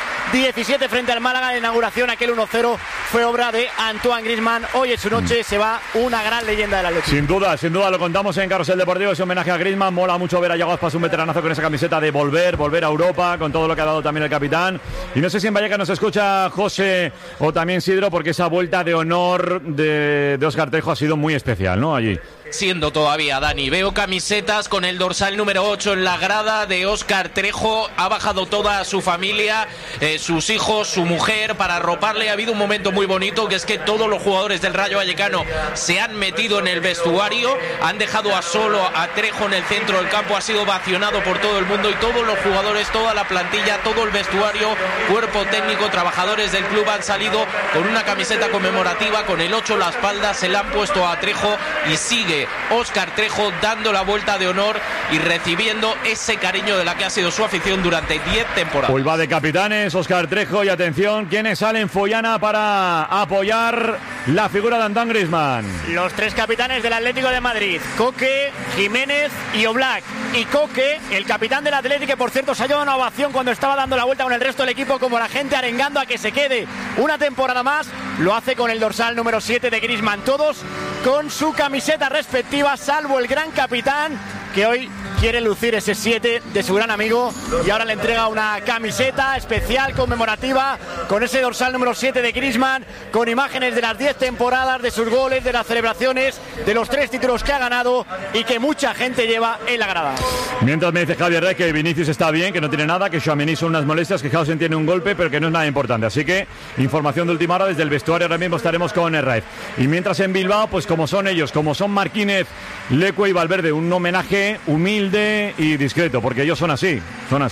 2017 frente al Málaga, la inauguración, aquel 1-0 fue obra de Antoine Griezmann. Hoy en su noche se va una gran leyenda del Atlético. Sin duda, lo contamos en Carrusel Deportivo, ese homenaje a Griezmann. Mola mucho ver a Yago Aspas, un veteranazo con esa camiseta de volver a Europa, con todo lo que ha dado también el capitán. Y no sé si en Vallecas nos escucha José o también Sidro, porque esa vuelta de honor de Óscar Trejo ha sido muy especial, ¿no? Allí. Siendo todavía, Dani, veo camisetas con el dorsal número 8 en la grada de Óscar Trejo, ha bajado toda su familia, sus hijos, su mujer, para arroparle. Ha habido un momento muy bonito, que es que todos los jugadores del Rayo Vallecano se han metido en el vestuario, han dejado a solo a Trejo en el centro del campo, ha sido vacionado por todo el mundo y todos los jugadores, toda la plantilla, todo el vestuario, cuerpo técnico, trabajadores del club han salido con una camiseta conmemorativa, con el 8 en la espalda, se la han puesto a Trejo y sigue Óscar Trejo dando la vuelta de honor y recibiendo ese cariño de la que ha sido su afición durante 10 temporadas. Pues va de capitanes Óscar Trejo y atención, ¿quiénes salen Follana para apoyar la figura de Antoine Griezmann? Los tres capitanes del Atlético de Madrid, Coque, Jiménez y Oblak. Y Coque, el capitán del Atlético, que por cierto se ha llevado una ovación cuando estaba dando la vuelta con el resto del equipo, como la gente arengando a que se quede una temporada más, lo hace con el dorsal número 7 de Griezmann, todos con su camiseta respectiva, salvo el gran capitán, que hoy quiere lucir ese 7 de su gran amigo y ahora le entrega una camiseta especial conmemorativa con ese dorsal número 7 de Griezmann, con imágenes de las 10 temporadas, de sus goles, de las celebraciones, de los 3 títulos que ha ganado y que mucha gente lleva en la grada. Mientras me dice Javier Rey que Vinicius está bien, que no tiene nada, que Tchouaméni son unas molestias, que Hausen tiene un golpe, pero que no es nada importante. Así que información de última hora desde el vestuario. Ahora mismo estaremos con el Raif. Y mientras en Bilbao, pues como son ellos, como son Marquínez, Leque y Valverde, un homenaje humilde y discreto, porque ellos son así, son así.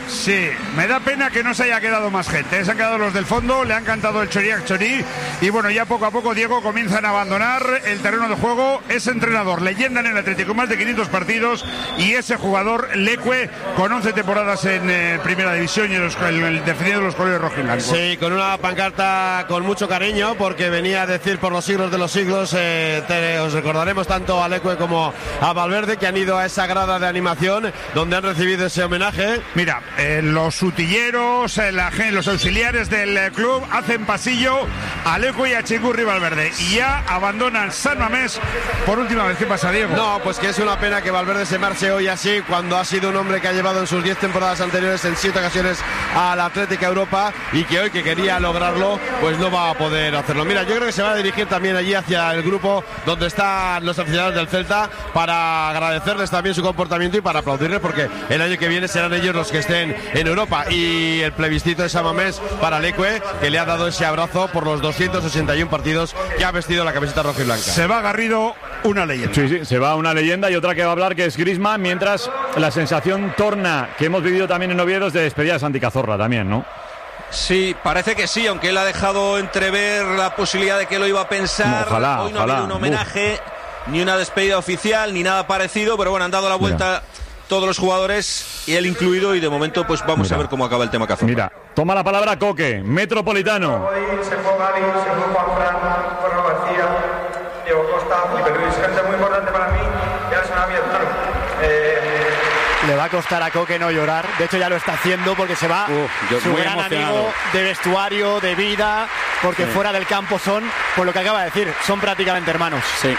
Sí, me da pena que no se haya quedado más gente. Se han quedado los del fondo, le han cantado el Choriac Chorí. Y bueno, ya poco a poco, Diego, comienzan a abandonar el terreno de juego. Es entrenador, leyenda en el Atlético, más de 500 partidos. Y ese jugador, Leque, con 11 temporadas en Primera División y defendiendo los colores rojiblancos. Sí, con una pancarta con mucho cariño, porque venía a decir por los siglos de los siglos. Os recordaremos tanto a Leque como a Valverde, que han ido a esa grada de animación donde han recibido ese homenaje. Mira, los utilleros, los auxiliares del club hacen pasillo a Leque y a Chingurri Valverde y ya abandonan San Mamés por última vez. ¿Qué pasa, Diego? No, pues que es una pena que Valverde se marche hoy así, cuando ha sido un hombre que ha llevado en sus 10 temporadas anteriores en 7 ocasiones a la Atlética Europa, y que hoy, que quería lograrlo, pues no va a poder hacerlo. Mira, yo creo que se va a dirigir también allí hacia el grupo donde están los aficionados del Celta, para agradecerles también su comportamiento y para aplaudirles, porque el año que viene serán ellos los que estén en Europa. Y el plebiscito de San Mamés para Leque, que le ha dado ese abrazo por los 281 partidos que ha vestido la camiseta roja y blanca. Se va Garrido, una leyenda. Sí, se va una leyenda, y otra que va a hablar, que es Griezmann, mientras la sensación torna, que hemos vivido también en Oviedo, de despedida de Santi Cazorla también, ¿no? Sí, parece que sí, aunque él ha dejado entrever la posibilidad de que lo iba a pensar. Ojalá, hoy no ha habido un homenaje, ni una despedida oficial, ni nada parecido, pero bueno, han dado la vuelta todos los jugadores, y él incluido, y de momento pues vamos a ver cómo acaba el tema Cazorla. Mira, toma la palabra Coque, Metropolitano. Se fue Gali, se fue Juanfran, Borja García, Diego Costa, Felipe Luis, gente muy importante para mí, ya se me ha abierto. Le va a costar a Coque no llorar, de hecho ya lo está haciendo, porque se va su muy gran emocionado. amigo de vestuario, de vida, porque fuera del campo son, por lo que acaba de decir, son prácticamente hermanos. Sí.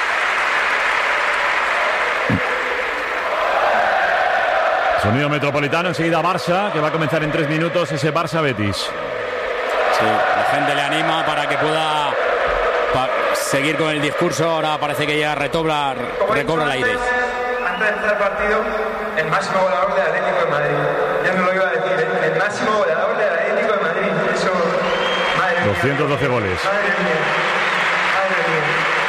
Sonido Metropolitano, enseguida Barça, que va a comenzar en 3 minutos ese Barça-Betis. Sí, la gente le anima para que pueda seguir con el discurso. Ahora parece que ya recobra el aire. Antes de empezar el partido, el máximo goleador del Atlético de Madrid. Ya me lo iba a decir, el máximo goleador del Atlético de Madrid. Eso, madre mía. 212 goles. Madre mía. Madre mía.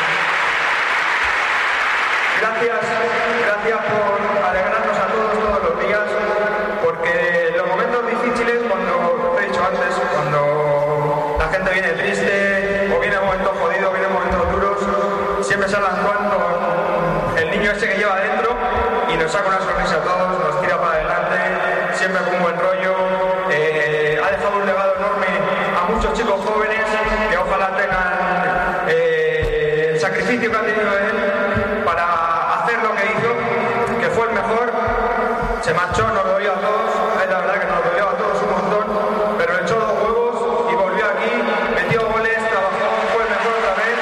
Gracias por alegrarnos a todos los días, porque los momentos difíciles, cuando te he dicho antes, cuando la gente viene triste o viene momentos jodidos, viene momentos duros, siempre sale Antoine con el niño ese que lleva dentro y nos saca una sonrisa a todos, nos tira para adelante, siempre con un buen rollo. Ha dejado un legado enorme a muchos chicos jóvenes que ojalá tengan el sacrificio que ha tenido él para hacer lo que hizo, que fue el mejor. Se marchó, nos dolió a todos, es la verdad que nos dolió a todos un montón, pero le echó los huevos y volvió aquí, metió goles, trabajó, fue el mejor otra vez.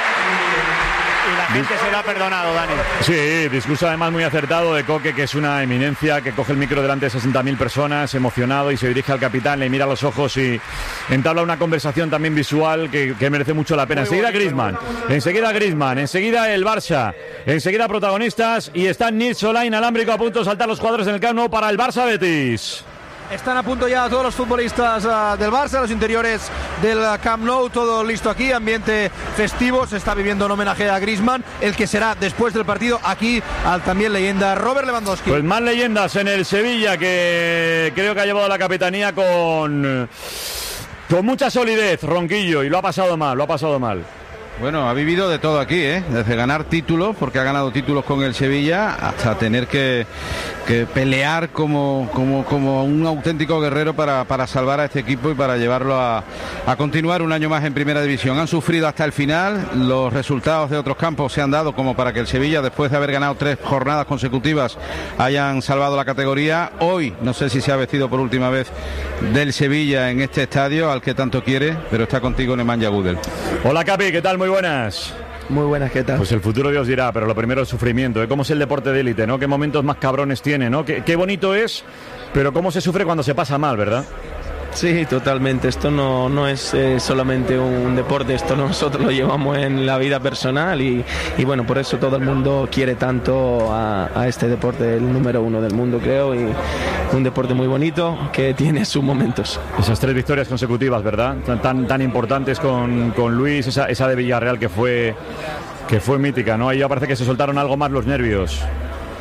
Y la gente se lo ha perdonado, Dani. Sí, discurso además muy acertado de Coque, que es una eminencia, que coge el micro delante de 60.000 personas, emocionado, y se dirige al capitán, le mira a los ojos y entabla una conversación también visual que merece mucho la pena. Enseguida Griezmann, enseguida el Barça, enseguida protagonistas, y está Nils Solá inalámbrico a punto de saltar los cuadros en el Camp Nou para el Barça-Betis. Están a punto ya todos los futbolistas del Barça, los interiores del Camp Nou, todo listo aquí, ambiente festivo, se está viviendo un homenaje a Griezmann, el que será después del partido aquí al también leyenda Robert Lewandowski. Pues más leyendas en el Sevilla, que creo que ha llevado la capitanía con mucha solidez, Ronquillo, y lo ha pasado mal. Bueno, ha vivido de todo aquí, desde ganar títulos, porque ha ganado títulos con el Sevilla, hasta tener que pelear como un auténtico guerrero para salvar a este equipo y para llevarlo a continuar un año más en Primera División. Han sufrido hasta el final, los resultados de otros campos se han dado como para que el Sevilla, después de haber ganado 3 jornadas consecutivas, hayan salvado la categoría. Hoy, no sé si se ha vestido por última vez del Sevilla en este estadio al que tanto quiere, pero está contigo Nemanja Gudel. Hola Capi, ¿qué tal? Muy buenas. Muy buenas, ¿qué tal? Pues el futuro Dios dirá, pero lo primero es sufrimiento, ¿Cómo es el deporte de élite, ¿no? Qué momentos más cabrones tiene, ¿no? Qué bonito es, pero cómo se sufre cuando se pasa mal, ¿verdad? Sí, totalmente. Esto no es solamente un deporte, esto nosotros lo llevamos en la vida personal y bueno, por eso todo el mundo quiere tanto a este deporte, el número 1 del mundo, creo, y un deporte muy bonito que tiene sus momentos. Esas 3 victorias consecutivas, ¿verdad? Tan importantes con Luis, esa de Villarreal que fue mítica, ¿no? Ahí ya parece que se soltaron algo más los nervios.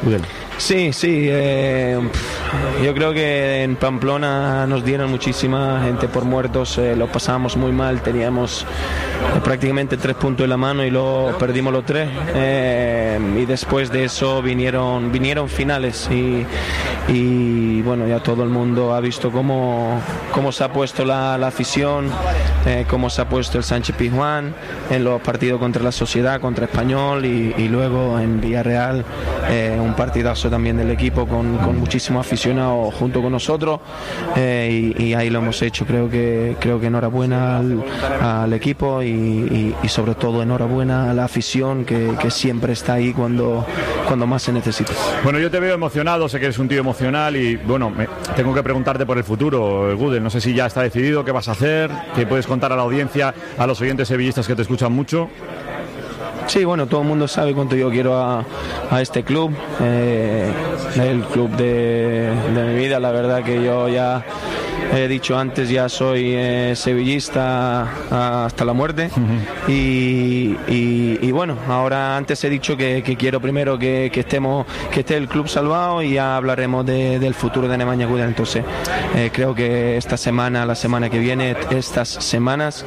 Sí, yo creo que en Pamplona nos dieron muchísima gente por muertos, lo pasamos muy mal, teníamos prácticamente 3 puntos en la mano y luego perdimos los 3, y después de eso vinieron finales y bueno, ya todo el mundo ha visto cómo se ha puesto la afición, cómo se ha puesto el Sánchez Pizjuán en los partidos contra la Sociedad, contra Español y luego en Villarreal, un partidazo también del equipo con muchísimos aficionados junto con nosotros, y ahí lo hemos hecho. Creo que enhorabuena al equipo y sobre todo enhorabuena a la afición que siempre está ahí cuando más se necesita. Bueno, yo te veo emocionado, sé que eres un tío emocional y bueno, tengo que preguntarte por el futuro, Gudel. No sé si ya está decidido qué vas a hacer, qué puedes contar a la audiencia, a los oyentes sevillistas que te escuchan mucho. Sí, bueno, todo el mundo sabe cuánto yo quiero a este club, el club de mi vida. La verdad que yo ya he dicho antes, ya soy sevillista hasta la muerte. Y bueno, ahora antes he dicho que quiero primero que esté el club salvado y ya hablaremos del futuro de Nemanja Gudel. Entonces creo que esta semana, la semana que viene, estas semanas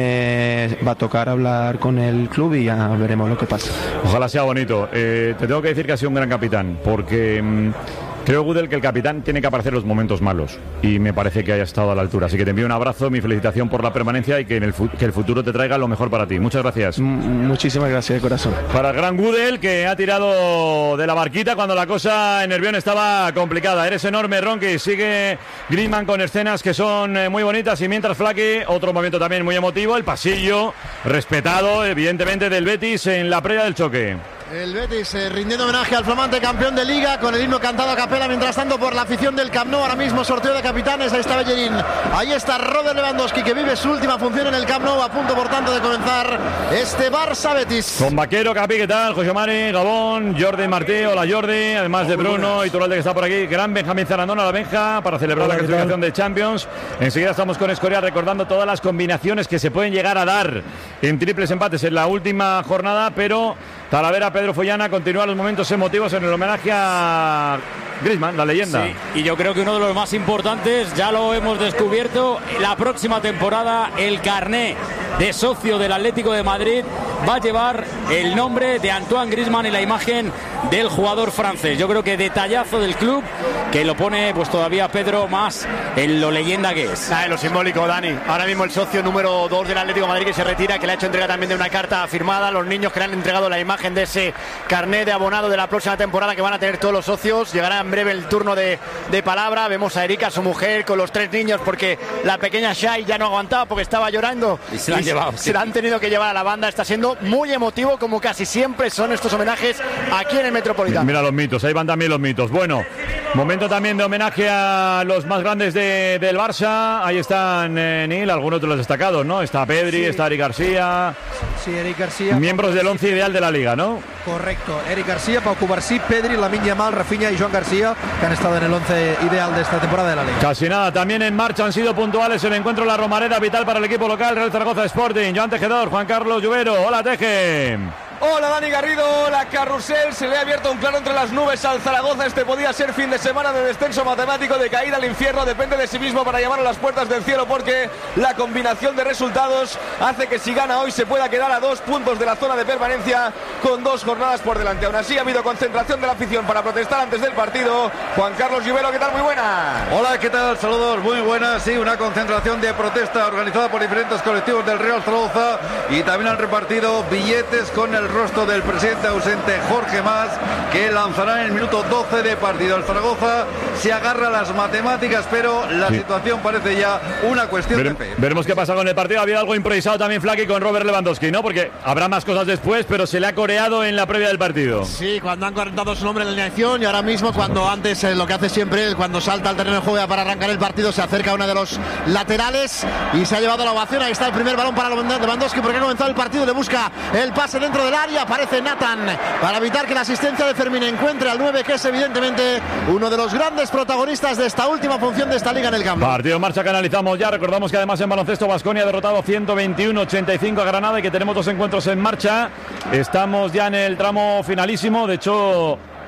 va a tocar hablar con el club y ya veremos lo que pasa. Ojalá sea bonito. Te tengo que decir que has sido un gran capitán, porque creo, Gudel, que el capitán tiene que aparecer en los momentos malos y me parece que haya estado a la altura. Así que te envío un abrazo, mi felicitación por la permanencia y que el futuro te traiga lo mejor para ti. Muchas gracias. Muchísimas gracias de corazón. Para el gran Gudel, que ha tirado de la barquita cuando la cosa en Nervión estaba complicada. Eres enorme, Ronqui. Sigue Griezmann con escenas que son muy bonitas, y mientras Flaque, otro momento también muy emotivo, el pasillo respetado evidentemente del Betis en la previa del choque. El Betis rindiendo homenaje al flamante campeón de Liga con el himno cantado a capela, mientras tanto por la afición del Camp Nou. Ahora mismo sorteo de capitanes, ahí está Bellerín, ahí está Robert Lewandowski, que vive su última función en el Camp Nou, a punto por tanto de comenzar este Barça-Betis. Con Vaquero, Capi, ¿qué tal? José Mari, Gabón, Jordi Martí, hola Jordi, además de Bruno y Turalde, que está por aquí. Gran Benjamín Zarandona, la Benja, para celebrar la clasificación de Champions. Enseguida estamos con Escorial recordando todas las combinaciones que se pueden llegar a dar en triples empates en la última jornada, pero Talavera, Pedro Follana, continúa los momentos emotivos en el homenaje a Griezmann, la leyenda. Sí, y yo creo que uno de los más importantes, ya lo hemos descubierto, la próxima temporada el carné de socio del Atlético de Madrid va a llevar el nombre de Antoine Griezmann y la imagen del jugador francés. Yo creo que detallazo del club, que lo pone pues todavía Pedro más en lo leyenda que es. En lo simbólico, Dani. Ahora mismo el socio número 2 del Atlético de Madrid, que se retira, que le ha hecho entrega también de una carta firmada a los niños que le han entregado la imagen de ese carné de abonado de la próxima temporada que van a tener todos los socios. Llegará en breve el turno de palabra. Vemos a Erika, su mujer, con los 3 niños, porque la pequeña Shai ya no aguantaba porque estaba llorando y se la han llevado. Se la han tenido que llevar a la banda. Está siendo muy emotivo, como casi siempre son estos homenajes aquí en el Metropolitano. Mira los mitos, ahí van también los mitos. Bueno, momento también de homenaje a los más grandes del Barça. Ahí están, Nil, algunos de los destacados, ¿no? Está Pedri, sí. Está Eric García. Sí, Eric García. Miembros del 11 ideal de la Liga, ¿no? Correcto. Eric García, Pau Cubarsí, Pedri, Lamine Yamal, Rafinha y Joan García, que han estado en el 11 ideal de esta temporada de la Liga. Casi nada. También en marcha han sido puntuales el encuentro en la Romareda, vital para el equipo local, Real Zaragoza Sporting. Joan Tejedor, Juan Carlos Lluvero. Hola, Teje. Hola Dani Garrido, hola Carrusel. Se le ha abierto un claro entre las nubes al Zaragoza. Este podía ser fin de semana de descenso matemático, de caída al infierno. Depende de sí mismo para llamar a las puertas del cielo, porque la combinación de resultados hace que si gana hoy se pueda quedar a 2 puntos de la zona de permanencia con 2 jornadas por delante. Aún así ha habido concentración de la afición para protestar antes del partido. Juan Carlos Lluvero, ¿qué tal? Muy buena. Hola, ¿qué tal? Saludos, muy buenas. Sí, una concentración de protesta organizada por diferentes colectivos del Real Zaragoza, y también han repartido billetes con el rostro del presidente ausente Jorge Mas, que lanzará en el minuto 12 de partido. El Zaragoza se agarra a las matemáticas, pero la situación parece ya una cuestión de fe. Veremos qué pasa con el partido. Había algo improvisado también, Flaky, con Robert Lewandowski, ¿no? Porque habrá más cosas después, pero se le ha coreado en la previa del partido. Sí, cuando han cortado su nombre en la alineación, y ahora mismo cuando antes lo que hace siempre él, cuando salta al terreno de juego para arrancar el partido, se acerca a uno de los laterales y se ha llevado la ovación. Ahí está el primer balón para Lewandowski, porque ha comenzado el partido, le busca el pase dentro del área. Aparece Nathan para evitar que la asistencia de Fermín encuentre al 9, que es evidentemente uno de los grandes protagonistas de esta última función de esta liga en el campo. Partido en marcha que analizamos ya. Recordamos que además en baloncesto Baskonia ha derrotado 121-85 a Granada y que tenemos 2 encuentros en marcha. Estamos ya en el tramo finalísimo. De hecho,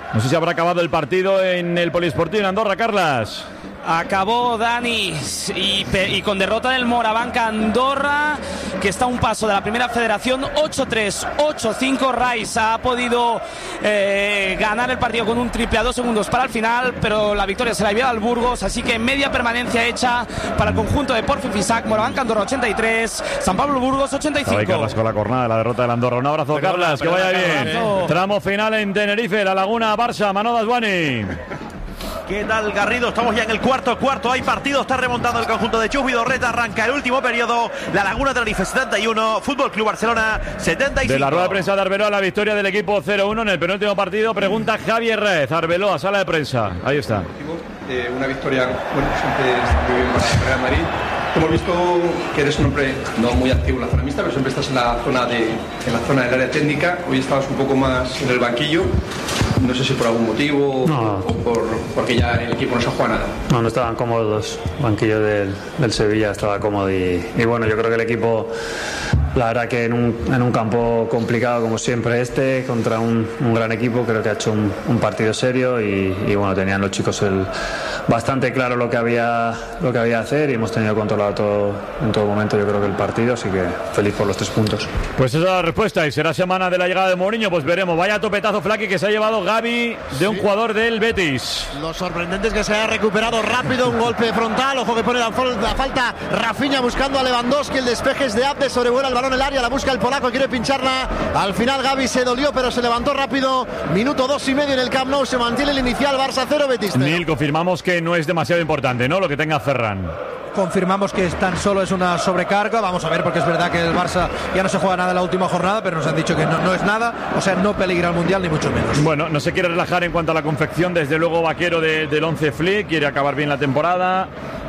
No sé si habrá acabado el partido en el Polideportivo en Andorra, Carlas. Acabó, Dani, y con derrota del Morabanca Andorra, que está a un paso de la primera federación. 8-3, 8-5. Rice ha podido ganar el partido con un triple a 2 segundos para el final, pero la victoria se la lleva al Burgos, así que media permanencia hecha para el conjunto de Porfi Fisac. Morabanca Andorra 83, San Pablo Burgos 85. Ahí Carlas con la jornada de la derrota del Andorra. Un abrazo, Carlas, que vaya bien. Tramo final en Tenerife, La Laguna, Barça, Manolo Aswani. ¿Qué tal, Garrido? Estamos ya en el cuarto. Hay partido, está remontando el conjunto de Chus Vidorreta. Arranca el último periodo. La Laguna Tenerife 71, Fútbol Club Barcelona 75. De la rueda de prensa de Arbeloa, la victoria del equipo 0-1 en el penúltimo partido. Pregunta Javier Rez, Arbeloa, sala de prensa. Ahí está. Una victoria, bueno, siempre está muy bien para el Real Madrid. Hemos visto que eres un hombre no muy activo en la zona mixta, pero siempre estás en la zona del área técnica. Hoy estabas un poco más en el banquillo. No sé si por algún motivo o porque ya el equipo no se juega nada. No estaban cómodos. El banquillo del Sevilla estaba cómodo y bueno, yo creo que el equipo, la verdad que en un campo complicado como siempre contra un gran equipo, creo que ha hecho un partido serio y bueno, tenían los chicos bastante claro lo que había que hacer y hemos tenido controlado en todo momento, yo creo que el partido, así que feliz por los 3 puntos. Pues esa es la respuesta y será semana de la llegada de Mourinho, pues veremos. Vaya topetazo, Flaky, que se ha llevado Gavi de un jugador del Betis. Lo sorprendente es que se haya recuperado rápido, un golpe frontal, ojo que pone la falta Rafinha buscando a Lewandowski, el despeje es de Abde, sobrevuela el balón el área, la busca el polaco, quiere pincharla, al final Gavi se dolió pero se levantó rápido, minuto 2,5 en el Camp Nou, se mantiene el inicial, Barça 0, Betis 0. Neil, confirmamos que no es demasiado importante, ¿no?, lo que tenga Ferran. Confirmamos que tan solo es una sobrecarga. Vamos a ver, porque es verdad que el Barça ya no se juega nada en la última jornada, pero nos han dicho que no es nada, o sea, no peligra el Mundial ni mucho menos. Bueno, no se quiere relajar en cuanto a la confección, desde luego Vaquero del 11 Flick, quiere acabar bien la temporada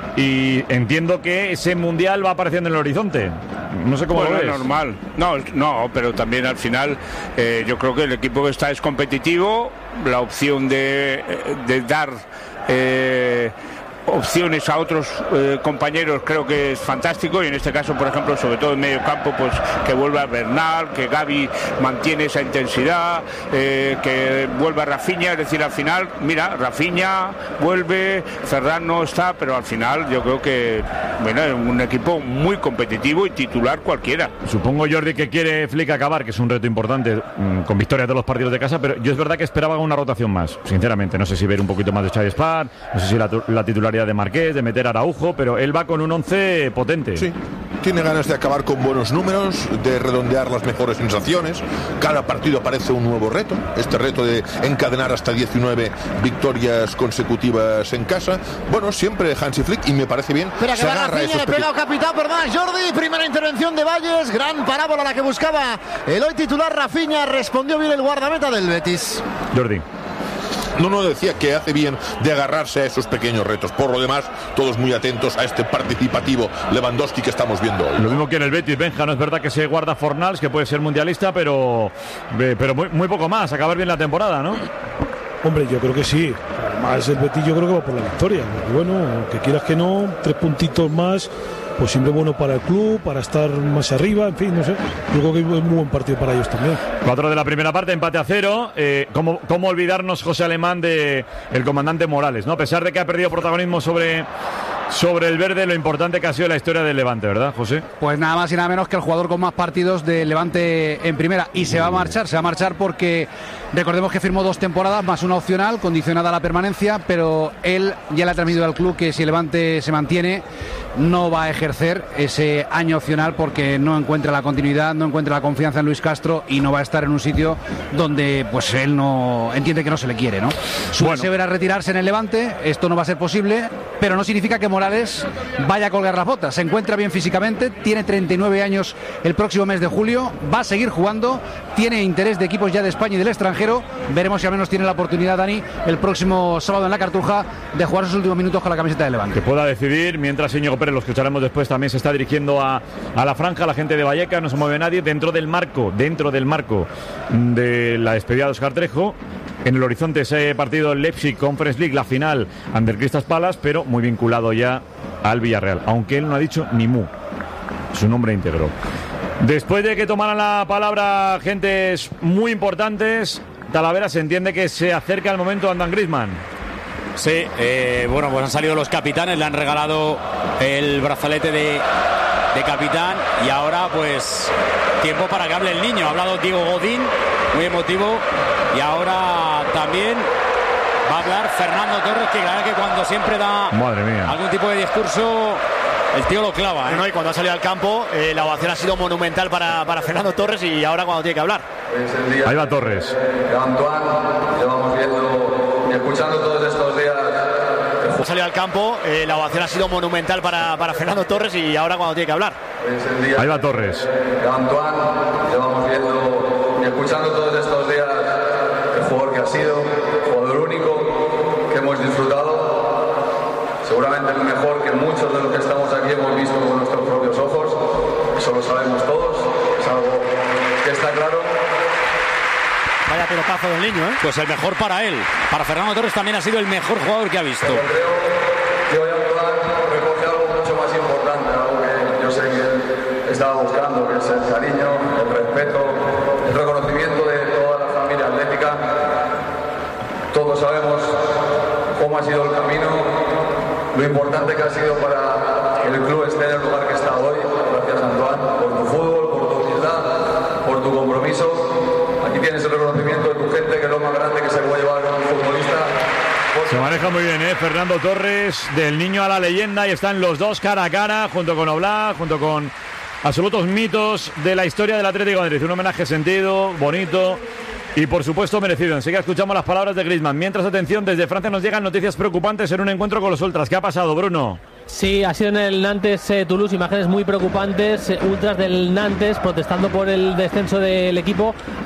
y entiendo que ese Mundial va apareciendo en el horizonte. No sé cómo lo ves. Normal. No, pero también al final yo creo que el equipo que está es competitivo, la opción de dar opciones a otros compañeros creo que es fantástico, y en este caso, por ejemplo, sobre todo en medio campo, pues que vuelva Bernal, que Gavi mantiene esa intensidad, que vuelva Rafinha, es decir, al final, mira, Rafinha vuelve, Ferran no está, pero al final yo creo que, bueno, es un equipo muy competitivo y titular cualquiera. Supongo, Jordi, que quiere Flick acabar, que es un reto importante, con victorias de los partidos de casa, pero yo es verdad que esperaba una rotación más, sinceramente. No sé si ver un poquito más de Xavi Spar, no sé si la titularidad de Marqués, de meter a Araujo, pero él va con un 11 potente. Sí, tiene ganas de acabar con buenos números, de redondear las mejores sensaciones. Cada partido parece un nuevo reto, este reto de encadenar hasta 19 victorias consecutivas en casa. Bueno, siempre Hansi Flick, y me parece bien. Espera, que va Rafinha, le pega al capitán, perdón, Jordi, primera intervención de Valles, gran parábola la que buscaba el hoy titular Rafinha, respondió bien el guardameta del Betis. Jordi. No decía que hace bien de agarrarse a esos pequeños retos. Por lo demás, todos muy atentos a este participativo Lewandowski que estamos viendo hoy. Lo mismo que en el Betis, Benja, no es verdad que se guarda Fornals, que puede ser mundialista, pero muy poco más, acabar bien la temporada, ¿no? Hombre, yo creo que sí. Además, el Betis yo creo que va por la victoria. Y bueno, que quieras que no, 3 puntitos más, pues siempre bueno para el club, para estar más arriba, en fin, no sé. Yo creo que es muy buen partido para ellos también. 4 de la primera parte, empate a 0. ¿Cómo olvidarnos, José Alemán, de el comandante Morales, ¿no? A pesar de que ha perdido protagonismo sobre el verde, lo importante que ha sido la historia del Levante, ¿verdad, José? Pues nada más y nada menos que el jugador con más partidos del Levante en primera, y se va a marchar porque recordemos que firmó 2 temporadas más una opcional condicionada a la permanencia, pero él ya le ha transmitido al club que si el Levante se mantiene no va a ejercer ese año opcional porque no encuentra la continuidad, no encuentra la confianza en Luis Castro y no va a estar en un sitio donde pues él no entiende que no se le quiere, ¿no? Su deseo era retirarse en el Levante, esto no va a ser posible, pero no significa que Morales vaya a colgar las botas. Se encuentra bien físicamente, tiene 39 años el próximo mes de julio, va a seguir jugando, tiene interés de equipos ya de España y del extranjero. Veremos si al menos tiene la oportunidad, Dani, el próximo sábado en la Cartuja, de jugar sus últimos minutos con la camiseta de Levante. Que pueda decidir, mientras Íñigo Pérez, lo escucharemos después, también se está dirigiendo a la franja, la gente de Vallecas, no se mueve nadie, dentro del marco de la despedida de Óscar Trejo. En el horizonte ese partido Leipzig Conference League, la final ante el Crystal Palace, pero muy vinculado ya al Villarreal, aunque él no ha dicho ni mu, su nombre íntegro. Después de que tomaran la palabra gentes muy importantes, Talavera, se entiende que se acerca el momento de Antoine Griezmann. Sí, bueno, pues han salido los capitanes, le han regalado el brazalete de capitán y ahora pues tiempo para que hable el niño. Ha hablado Diego Godín, muy emotivo, y ahora también va a hablar Fernando Torres, que claro que cuando siempre da algún tipo de discurso el tío lo clava. No, y cuando ha salido al campo la ovación ha sido monumental para Fernando Torres, y ahora cuando tiene que hablar. Ahí va Torres. Antoine, llevamos viendo y escuchando todos estos días. Ha salido al campo, la ovación ha sido monumental para Fernando Torres, y ahora cuando tiene que hablar. Ahí va Torres. Antoine, llevamos viendo y escuchando todos estos días el jugador que ha sido, jugador único, que hemos disfrutado, seguramente el mejor que muchos de los que estamos aquí hemos visto con nuestros propios ojos. Eso lo sabemos todos, es algo que está claro. Vaya pelotazo del niño, ¿eh? Pues el mejor para él. Para Fernando Torres también ha sido el mejor jugador que ha visto. Pero creo que hoy Antoine recoge algo mucho más importante, algo que yo sé que él estaba buscando, que es el cariño, el respeto, el reconocimiento de toda la familia atlética. Todos sabemos cómo ha sido el camino, lo importante que ha sido para que el club esté en el lugar que está hoy. Gracias, Antoine, por tu fútbol, por tu humildad, por tu compromiso. Aquí tienes el reconocimiento de tu gente, que es lo más grande que se puede llevar con un futbolista. Se maneja muy bien, Fernando Torres, del niño a la leyenda, y están los dos cara a cara, junto con Oblak, junto con absolutos mitos de la historia del Atlético de Madrid. Un homenaje sentido, bonito y por supuesto merecido. Enseguida escuchamos las palabras de Griezmann. Mientras, atención, desde Francia nos llegan noticias preocupantes en un encuentro con los ultras. ¿Qué ha pasado, Bruno? Sí, ha sido en el Nantes-Toulouse, imágenes muy preocupantes, ultras del Nantes protestando por el descenso del equipo.